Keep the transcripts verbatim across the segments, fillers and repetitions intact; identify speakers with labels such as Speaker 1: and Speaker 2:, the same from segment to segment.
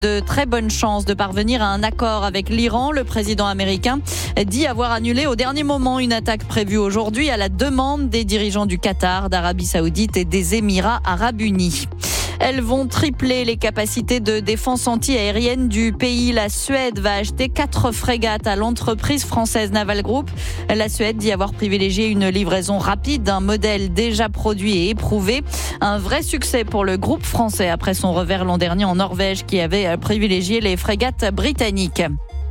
Speaker 1: de très bonnes chances de parvenir à un accord avec l'Iran. Le président américain dit avoir annulé au dernier moment une attaque prévue aujourd'hui à la demande des dirigeants du Qatar, d'Arabie Saoudite et des Émirats Arabes Unis. Elles vont tripler les capacités de défense anti-aérienne du pays. La Suède va acheter quatre frégates à l'entreprise française Naval Group. La Suède dit avoir privilégié une livraison rapide d'un modèle déjà produit et éprouvé. Un vrai succès pour le groupe français après son revers l'an dernier en Norvège qui avait privilégié les frégates britanniques.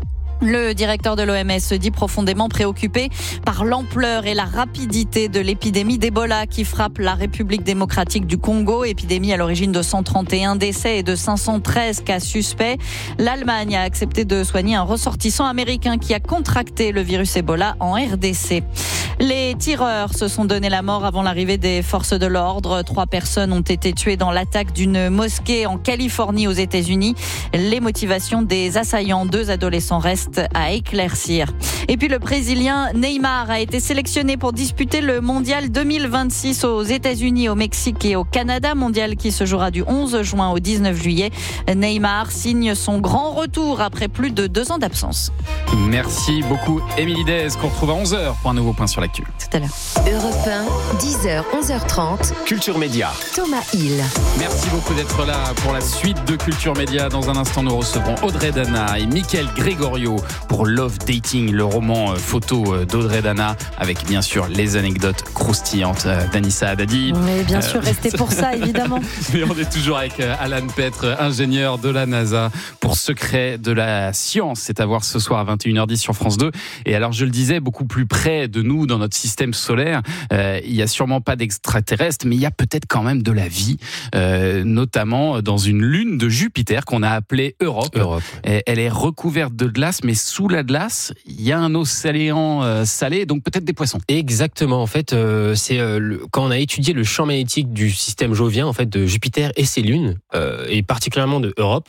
Speaker 1: Le directeur de l'O M S se dit profondément préoccupé par l'ampleur et la rapidité de l'épidémie d'Ebola qui frappe la République démocratique du Congo. Épidémie à l'origine de cent trente et un décès et de cinq cent treize cas suspects. L'Allemagne a accepté de soigner un ressortissant américain qui a contracté le virus Ebola en R D C. Les tireurs se sont donné la mort avant l'arrivée des forces de l'ordre. Trois personnes ont été tuées dans l'attaque d'une mosquée en Californie aux États-Unis. Les motivations des assaillants, deux adolescents restent à éclaircir. Et puis le Brésilien Neymar a été sélectionné pour disputer le mondial deux mille vingt-six aux États-Unis, au Mexique et au Canada. Mondial qui se jouera du onze juin au dix-neuf juillet. Neymar signe son grand retour après plus de deux ans d'absence.
Speaker 2: Merci beaucoup Émilie Dez, qu'on retrouve à onze heures pour un nouveau point sur l'actu.
Speaker 1: Tout à l'heure.
Speaker 3: Europe un, dix heures, onze heures trente.
Speaker 4: Culture Média.
Speaker 3: Thomas Hill.
Speaker 2: Merci beaucoup d'être là pour la suite de Culture Média. Dans un instant, nous recevrons Audrey Dana et Mickaël Gregorio pour Love Dating, le roman photo d'Audrey Dana, avec bien sûr les anecdotes croustillantes d'Anissa Haddadi.
Speaker 1: Mais bien sûr, restez pour ça, évidemment.
Speaker 2: Mais on est toujours avec Alan Petre, ingénieur de la NASA, pour Secret de la Science. C'est à voir ce soir à vingt et une heures dix sur France deux. Et alors, je le disais, beaucoup plus près de nous, dans notre système solaire, euh, il n'y a sûrement pas d'extraterrestres, mais il y a peut-être quand même de la vie, euh, notamment dans une lune de Jupiter qu'on a appelée Europe.
Speaker 4: Europe.
Speaker 2: Et elle est recouverte de glace, mais sous la glace, il y a un océan euh, salé, donc peut-être des poissons.
Speaker 4: Exactement. En fait, euh, c'est euh, le, quand on a étudié le champ magnétique du système jovien, en fait, de Jupiter et ses lunes, euh, et particulièrement de Europe,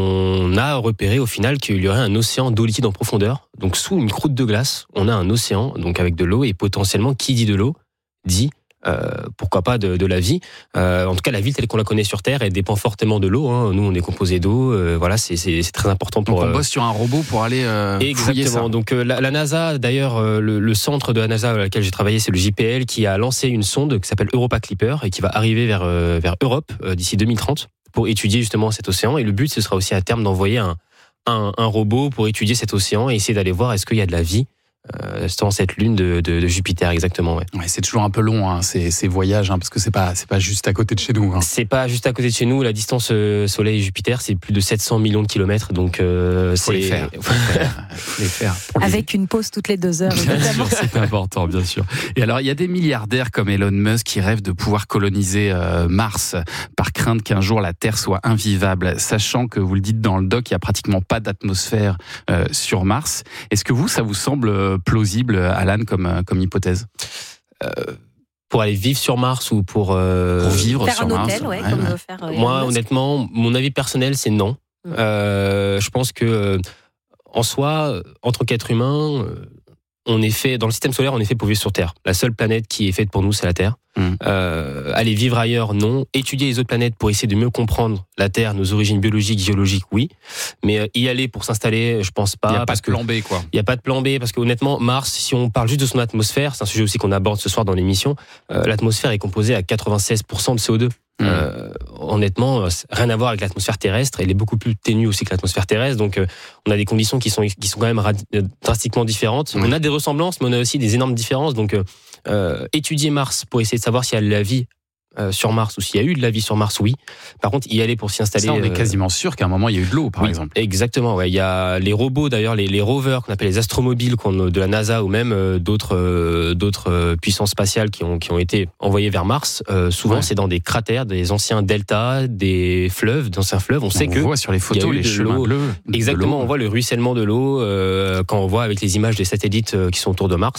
Speaker 4: on a repéré au final qu'il y aurait un océan d'eau liquide en profondeur. Donc sous une croûte de glace, on a un océan, donc avec de l'eau, et potentiellement, qui dit de l'eau, dit Euh, pourquoi pas de, de la vie. Euh, en tout cas, la vie telle qu'on la connaît sur Terre, elle dépend fortement de l'eau. Hein. Nous, on est composé d'eau. Euh, voilà, c'est, c'est, c'est très important pour.
Speaker 2: Donc on
Speaker 4: euh...
Speaker 2: bosse sur un robot pour aller euh, fouiller ça.
Speaker 4: Exactement. Donc euh, la, la NASA, d'ailleurs, euh, le, le centre de la NASA à laquelle j'ai travaillé, c'est le J P L, qui a lancé une sonde qui s'appelle Europa Clipper et qui va arriver vers euh, vers Europe euh, d'ici deux mille trente pour étudier justement cet océan. Et le but, ce sera aussi à terme d'envoyer un un, un robot pour étudier cet océan et essayer d'aller voir est-ce qu'il y a de la vie Euh, dans cette lune de, de, de Jupiter, exactement. Ouais.
Speaker 2: Ouais, c'est toujours un peu long hein, ces, ces voyages, hein, parce que c'est pas c'est pas juste à côté de chez nous. Hein.
Speaker 4: C'est pas juste à côté de chez nous. La distance euh, Soleil-Jupiter, c'est plus de sept cents millions de kilomètres, donc euh,
Speaker 2: faut
Speaker 4: c'est
Speaker 2: les faire. Faut les faire.
Speaker 1: Avec une pause toutes les deux heures.
Speaker 2: Bien
Speaker 1: évidemment.
Speaker 2: sûr, c'est important, bien sûr. Et alors, il y a des milliardaires comme Elon Musk qui rêvent de pouvoir coloniser euh, Mars par crainte qu'un jour la Terre soit invivable, sachant que vous le dites dans le doc, il y a pratiquement pas d'atmosphère euh, sur Mars. Est-ce que vous, ça vous semble plausible, Alan, comme, comme hypothèse
Speaker 4: euh, pour aller vivre sur Mars ou pour, euh,
Speaker 2: pour vivre
Speaker 1: faire
Speaker 2: sur
Speaker 1: un
Speaker 2: Mars
Speaker 1: hôtel, ouais,
Speaker 2: ouais,
Speaker 1: comme
Speaker 2: ouais.
Speaker 1: veut faire. Euh,
Speaker 4: Moi,
Speaker 1: Elon Musk.
Speaker 4: honnêtement, mon avis personnel, c'est non.
Speaker 1: Mm.
Speaker 4: Euh, je pense que, euh, en soi, en tant qu'être humain, euh, on est fait, dans le système solaire, on est fait pour vivre sur Terre. La seule planète qui est faite pour nous, c'est la Terre.
Speaker 2: Mm.
Speaker 4: Euh, aller vivre ailleurs, non. Étudier les autres planètes pour essayer de mieux comprendre la Terre, nos origines biologiques, géologiques, oui. Mais euh, y aller pour s'installer, je pense pas.
Speaker 2: Il n'y a pas
Speaker 4: parce
Speaker 2: de plan B, quoi.
Speaker 4: Il n'y a pas de plan B, parce que honnêtement, Mars, si on parle juste de son atmosphère, c'est un sujet aussi qu'on aborde ce soir dans l'émission, euh, l'atmosphère est composée à quatre-vingt-seize pour cent de C O deux. Mmh. Euh, honnêtement, rien à voir avec l'atmosphère terrestre. Elle est beaucoup plus ténue aussi que l'atmosphère terrestre. Donc, euh, on a des conditions qui sont qui sont quand même radi- drastiquement différentes. Mmh. On a des ressemblances, mais on a aussi des énormes différences. Donc, euh, euh, étudier Mars pour essayer de savoir s'il y a de la vie euh, sur Mars ou s'il y a eu de la vie sur Mars, oui. Par contre, y aller pour s'y installer.
Speaker 2: Ça, on est
Speaker 4: euh,
Speaker 2: quasiment sûr qu'à un moment il y a eu de l'eau, par
Speaker 4: oui,
Speaker 2: exemple.
Speaker 4: Exactement. Ouais, il y a les robots d'ailleurs, les, les rovers qu'on appelle les astromobiles qu'on, de la NASA ou même euh, d'autres euh, d'autres euh, puissances spatiales qui ont qui ont été envoyées vers Mars. Euh, souvent,
Speaker 2: ouais.
Speaker 4: c'est dans des cratères, des anciens deltas, des fleuves, d'anciens fleuves. On sait
Speaker 2: on
Speaker 4: que
Speaker 2: voit sur les photos les chemins
Speaker 4: l'eau.
Speaker 2: bleus.
Speaker 4: Exactement,
Speaker 2: l'eau.
Speaker 4: on voit le ruissellement de l'eau euh, quand on voit avec les images des satellites euh, qui sont autour de Mars.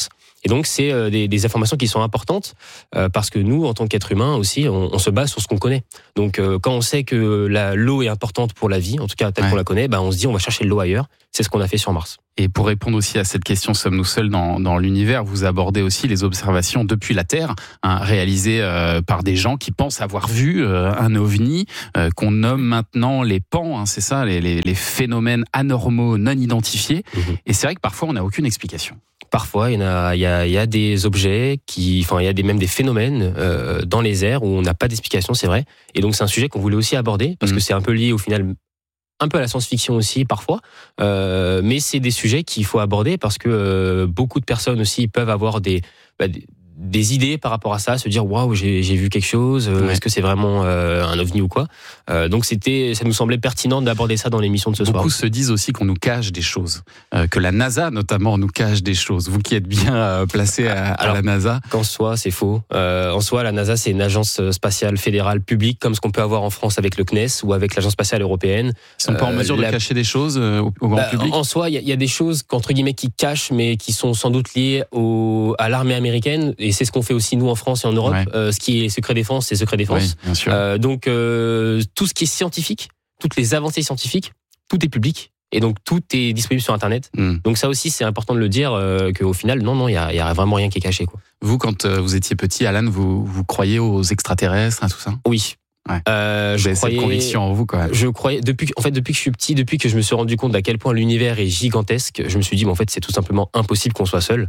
Speaker 4: Et donc, c'est euh, des, des informations qui sont importantes euh, parce que nous, en tant qu'être humain aussi, on, on se base sur ce qu'on connaît. Donc, euh, quand on sait que la, l'eau est importante pour la vie, en tout cas telle ouais. qu'on la connaît, bah, on se dit on va chercher de l'eau ailleurs. C'est ce qu'on a fait sur Mars.
Speaker 2: Et pour répondre aussi à cette question, sommes-nous seuls dans, dans l'univers, vous abordez aussi les observations depuis la Terre, hein, réalisées euh, par des gens qui pensent avoir vu euh, un ovni, euh, qu'on nomme maintenant les P A N, hein, c'est ça, les, les, les phénomènes anormaux non identifiés. Mmh. Et c'est vrai que parfois, on n'a aucune explication.
Speaker 4: Parfois, il y a, il y a, il y a des objets qui, enfin, il y a des, même des phénomènes euh, dans les airs où on n'a pas d'explication, c'est vrai. Et donc, c'est un sujet qu'on voulait aussi aborder parce mmh. que c'est un peu lié au final. Un peu à la science-fiction aussi parfois, euh, mais c'est des sujets qu'il faut aborder parce que euh, beaucoup de personnes aussi peuvent avoir des, bah, des, des idées par rapport à ça, se dire waouh j'ai, j'ai vu quelque chose, euh, ouais. est-ce que c'est vraiment euh, un ovni ou quoi. Euh, donc c'était, ça nous semblait pertinent d'aborder ça dans l'émission de ce
Speaker 2: Beaucoup
Speaker 4: soir.
Speaker 2: Beaucoup se disent aussi qu'on nous cache des choses, euh, que la NASA notamment nous cache des choses. Vous qui êtes bien euh, placé à, à Alors, la NASA.
Speaker 4: Qu'en soi c'est faux. Euh, en soi la NASA c'est une agence spatiale fédérale publique comme ce qu'on peut avoir en France avec le C N E S ou avec l'agence spatiale européenne.
Speaker 2: Ils sont pas en mesure euh, la... de cacher des choses euh, au, au grand
Speaker 4: bah,
Speaker 2: public.
Speaker 4: En soi il y, y a des choses qu'entre guillemets qui cachent mais qui sont sans doute liées au, à l'armée américaine et c'est ce qu'on fait aussi nous en France et en Europe. Ouais. Euh, ce qui est secret défense c'est secret défense.
Speaker 2: Oui, bien sûr.
Speaker 4: Euh, donc euh, tout ce qui est scientifique, toutes les avancées scientifiques, tout est public et donc tout est disponible sur Internet. Mm. Donc ça aussi, c'est important de le dire euh, qu'au final, non, non, il y a, y a vraiment rien qui est caché, quoi.
Speaker 2: Vous, quand euh, vous étiez petit, Alan, vous, vous croyez aux extraterrestres, à tout ça ?
Speaker 4: Oui.
Speaker 2: Ouais.
Speaker 4: Euh, je
Speaker 2: Vous
Speaker 4: croyais,
Speaker 2: cette conviction en vous, quoi.
Speaker 4: Je croyais depuis, en fait, depuis que je suis petit, depuis que je me suis rendu compte d'à quel point l'univers est gigantesque, je me suis dit, bon, en fait, c'est tout simplement impossible qu'on soit seul.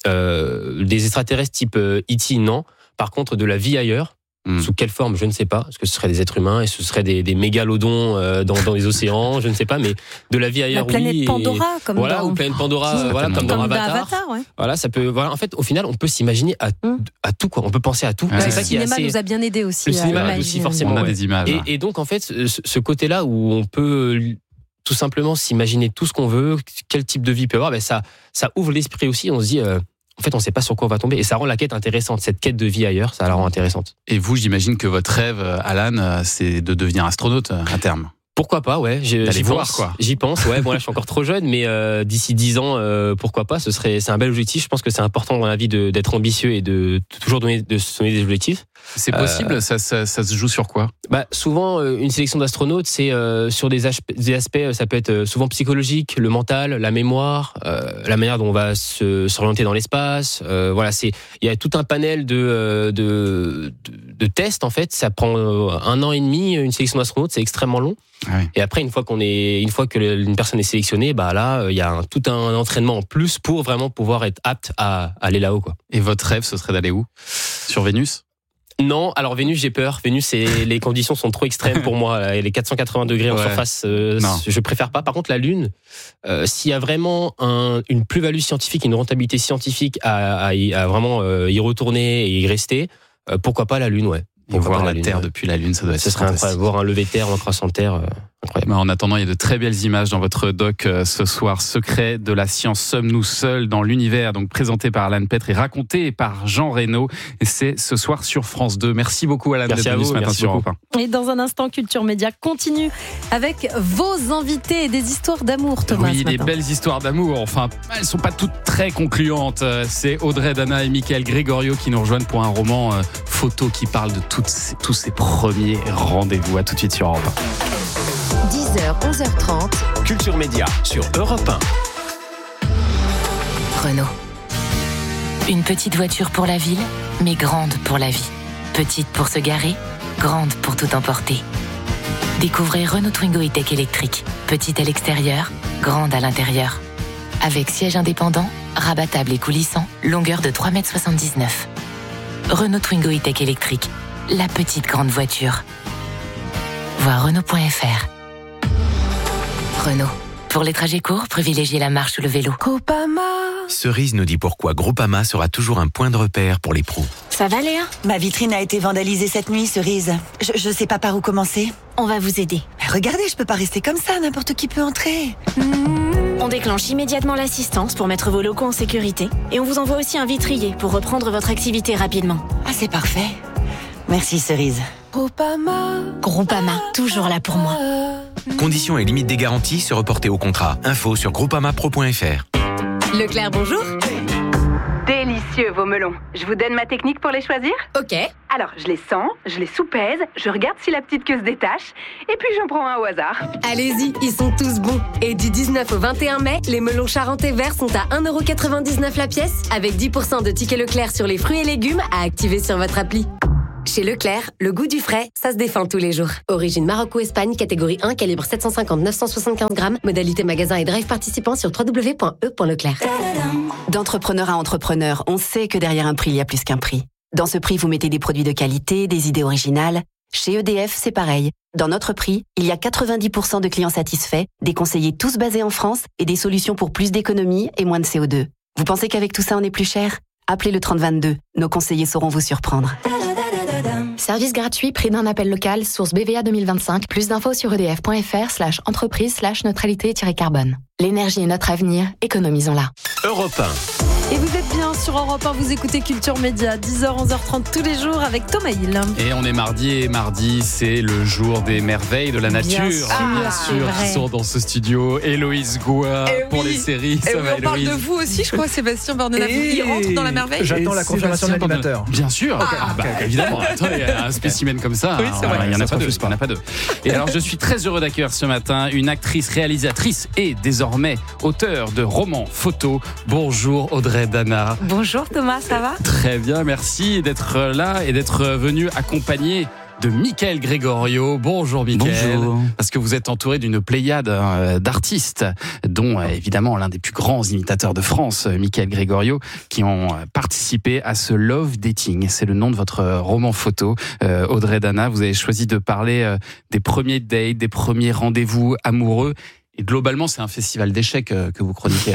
Speaker 4: Euh, des extraterrestres type E T, non. Par contre, de la vie ailleurs. Mmh. Sous quelle forme, je ne sais pas. Est-ce que ce serait des êtres humains et ce serait des, des mégalodons euh, dans, dans les océans, je ne sais pas, mais de la vie ailleurs,
Speaker 5: la planète
Speaker 4: oui.
Speaker 5: Pandora,
Speaker 4: et,
Speaker 5: comme
Speaker 4: voilà,
Speaker 5: dans...
Speaker 4: ou planète Pandora, euh, voilà, comme, comme dans Avatar.
Speaker 5: Avatar ouais.
Speaker 4: Voilà, ça peut. Voilà, en fait, au final, on peut s'imaginer à, mmh. à tout, quoi. On peut penser à tout.
Speaker 5: Ouais.
Speaker 4: C'est
Speaker 5: Le
Speaker 4: ça
Speaker 5: cinéma
Speaker 4: qui est assez...
Speaker 5: nous a bien aidé aussi.
Speaker 4: Le cinéma aussi, forcément.
Speaker 2: On a
Speaker 4: ouais.
Speaker 2: des images.
Speaker 4: Et, et donc, en fait, ce, ce côté-là où on peut tout simplement s'imaginer tout ce qu'on veut, quel type de vie peut avoir, ben ça, ça ouvre l'esprit aussi. On se dit. Euh, En fait, on ne sait pas sur quoi on va tomber. Et ça rend la quête intéressante. Cette quête de vie ailleurs, ça la rend intéressante.
Speaker 2: Et vous, j'imagine que votre rêve, Alan, c'est de devenir astronaute à terme.
Speaker 4: Pourquoi pas, ouais. J'ai,
Speaker 2: D'aller
Speaker 4: j'y
Speaker 2: voir,
Speaker 4: pense,
Speaker 2: quoi.
Speaker 4: J'y pense, ouais. Bon, là, je suis encore trop jeune, mais euh, d'ici dix ans, euh, pourquoi pas. Ce serait, c'est un bel objectif. Je pense que c'est important dans la vie de, d'être ambitieux et de toujours donner, de se donner des objectifs.
Speaker 2: C'est possible. Euh, ça, ça, ça se joue sur quoi ?
Speaker 4: Bah, souvent, euh, une sélection d'astronautes, c'est euh, sur des, aspe- des aspects. Ça peut être souvent psychologique, le mental, la mémoire, euh, la manière dont on va se, s'orienter dans l'espace. Euh, voilà, c'est. Il y a tout un panel de, de, de, de tests en fait. Ça prend un an et demi. Une sélection d'astronautes, c'est extrêmement long.
Speaker 2: Ah oui.
Speaker 4: Et après, une fois qu'on est, une fois que une personne est sélectionnée, bah là, il y a un, tout un entraînement en plus pour vraiment pouvoir être apte à aller là-haut, quoi.
Speaker 2: Et votre rêve, ce serait d'aller où ? Sur Vénus ?
Speaker 4: Non, alors Vénus, j'ai peur. Vénus, c'est, les conditions sont trop extrêmes pour moi. Les quatre cent quatre-vingts degrés en ouais. surface, euh, je préfère pas. Par contre, la Lune, euh, s'il y a vraiment un, une plus-value scientifique, une rentabilité scientifique à, à, y, à vraiment euh, y retourner et y rester, euh, pourquoi pas la Lune, ouais.
Speaker 2: Et voir la, la Terre depuis la Lune, ça doit être
Speaker 4: Ce serait incroyable. Voir un lever de terre, un croissant de terre, euh, incroyable.
Speaker 2: Mais en attendant, il y a de très belles images dans votre doc euh, ce soir. Secret de la science, sommes-nous seuls dans l'univers, donc présenté par Alan Petre et raconté par Jean Reynaud. Et c'est ce soir sur France deux. Merci beaucoup Alan
Speaker 4: merci
Speaker 2: d'être venu ce matin sur Europe un.
Speaker 5: Et dans un instant, Culture Média continue avec vos invités et des histoires d'amour, Thomas.
Speaker 2: Oui, des belles histoires d'amour. Enfin, elles sont pas toutes très concluantes. C'est Audrey Dana et Michael Gregorio qui nous rejoignent pour un roman euh, photo qui parle de toutes ces, tous ces premiers rendez-vous. À tout de suite sur Europe un.
Speaker 3: dix heures, onze heures trente.
Speaker 6: Culture Média sur Europe un.
Speaker 7: Renault. Une petite voiture pour la ville, mais grande pour la vie. Petite pour se garer, grande pour tout emporter. Découvrez Renault Twingo E-Tech électrique. Petite à l'extérieur, grande à l'intérieur. Avec siège indépendant, rabattable et coulissant, longueur de trois mètres soixante-dix-neuf. Renault Twingo E-Tech électrique. La petite grande voiture. Voir Renault point F R. Renault. Pour les trajets courts, privilégiez la marche ou le vélo.
Speaker 5: Groupama.
Speaker 6: Cerise nous dit pourquoi Groupama sera toujours un point de repère pour les pros.
Speaker 8: Ça va Léa ?
Speaker 9: Ma vitrine a été vandalisée cette nuit, Cerise. Je, je sais pas par où commencer.
Speaker 8: On va vous aider.
Speaker 9: Regardez, je peux pas rester comme ça, n'importe qui peut entrer.
Speaker 8: On déclenche immédiatement l'assistance pour mettre vos locaux en sécurité. Et on vous envoie aussi un vitrier pour reprendre votre activité rapidement.
Speaker 9: Ah, c'est parfait. Merci Cerise.
Speaker 5: Groupama.
Speaker 8: Groupama, toujours là pour moi.
Speaker 6: Conditions et limites des garanties se reporter au contrat. Info sur groupama pro point F R.
Speaker 8: Leclerc, bonjour.
Speaker 10: délicieux vos melons. Je vous donne ma technique pour les choisir ?
Speaker 11: Ok.
Speaker 10: Alors, je les sens, je les soupèse, je regarde si la petite queue se détache, et puis j'en prends un au hasard.
Speaker 11: Allez-y, ils sont tous bons. Et du dix-neuf au vingt et un mai, les melons charentais verts sont à un euro quatre-vingt-dix-neuf la pièce, avec dix pour cent de tickets Leclerc sur les fruits et légumes à activer sur votre appli. Chez Leclerc, le goût du frais, ça se défend tous les jours. Origine Maroc ou Espagne, catégorie un, calibre sept cent cinquante à neuf cent soixante-quinze grammes. Modalité magasin et drive participant sur w w w point e point leclerc.
Speaker 12: D'entrepreneur à entrepreneur, on sait que derrière un prix, il y a plus qu'un prix. Dans ce prix, vous mettez des produits de qualité, des idées originales. Chez E D F, c'est pareil. Dans notre prix, il y a quatre-vingt-dix pour cent de clients satisfaits, des conseillers tous basés en France et des solutions pour plus d'économie et moins de C O deux. Vous pensez qu'avec tout ça, on est plus cher ? Appelez le trente vingt-deux. Nos conseillers sauront vous surprendre.
Speaker 13: Service gratuit, prix d'un appel local, source B V A deux mille vingt-cinq. Plus d'infos sur edf.fr slash entreprise slash neutralité-carbone. L'énergie est notre avenir, économisons-la.
Speaker 6: Europe un.
Speaker 5: Et vous êtes bien sur Europe un, vous écoutez Culture Média, dix heures, onze heures trente tous les jours avec Thomas Hill.
Speaker 2: Et on est mardi, et mardi, c'est le jour des merveilles de la nature.
Speaker 5: Bien sûr,
Speaker 2: bien sûr, qui sont dans ce studio. Héloïse Goua
Speaker 14: Eh
Speaker 2: pour
Speaker 14: oui.
Speaker 2: les séries.
Speaker 14: Et
Speaker 2: Ça
Speaker 14: oui,
Speaker 2: va,
Speaker 14: on parle de
Speaker 2: Héloïse
Speaker 14: vous aussi, je crois, Sébastien Bordenave.
Speaker 2: Et-
Speaker 14: Il rentre dans la merveille.
Speaker 15: J'attends la confirmation de l'animateur.
Speaker 2: Bien sûr.
Speaker 15: Ok,
Speaker 2: Ah, bah,
Speaker 15: ok, ok.
Speaker 2: évidemment. Attendez, un spécimen comme ça,
Speaker 14: Oui,
Speaker 2: hein,
Speaker 14: c'est vrai.
Speaker 2: il n'y en
Speaker 15: Ça
Speaker 2: a
Speaker 15: se
Speaker 2: pas deux.
Speaker 15: refuse
Speaker 2: Il y en a pas deux. Et alors, je suis très heureux d'accueillir ce matin une actrice, réalisatrice et désormais auteure de romans photos. Bonjour Audrey Dana.
Speaker 16: Bonjour Thomas, ça va ?
Speaker 2: Très bien, merci d'être là et d'être venu accompagné de Michael Gregorio. Bonjour Michael.
Speaker 17: Bonjour.
Speaker 2: Parce que vous êtes entouré d'une pléiade euh, d'artistes, dont euh, évidemment l'un des plus grands imitateurs de France, euh, Michael Gregorio, qui ont euh, participé à ce Love Dating. C'est le nom de votre euh, roman photo. Euh, Audrey Dana, vous avez choisi de parler euh, des premiers dates, des premiers rendez-vous amoureux. Et globalement, c'est un festival d'échecs euh, que vous chroniquez.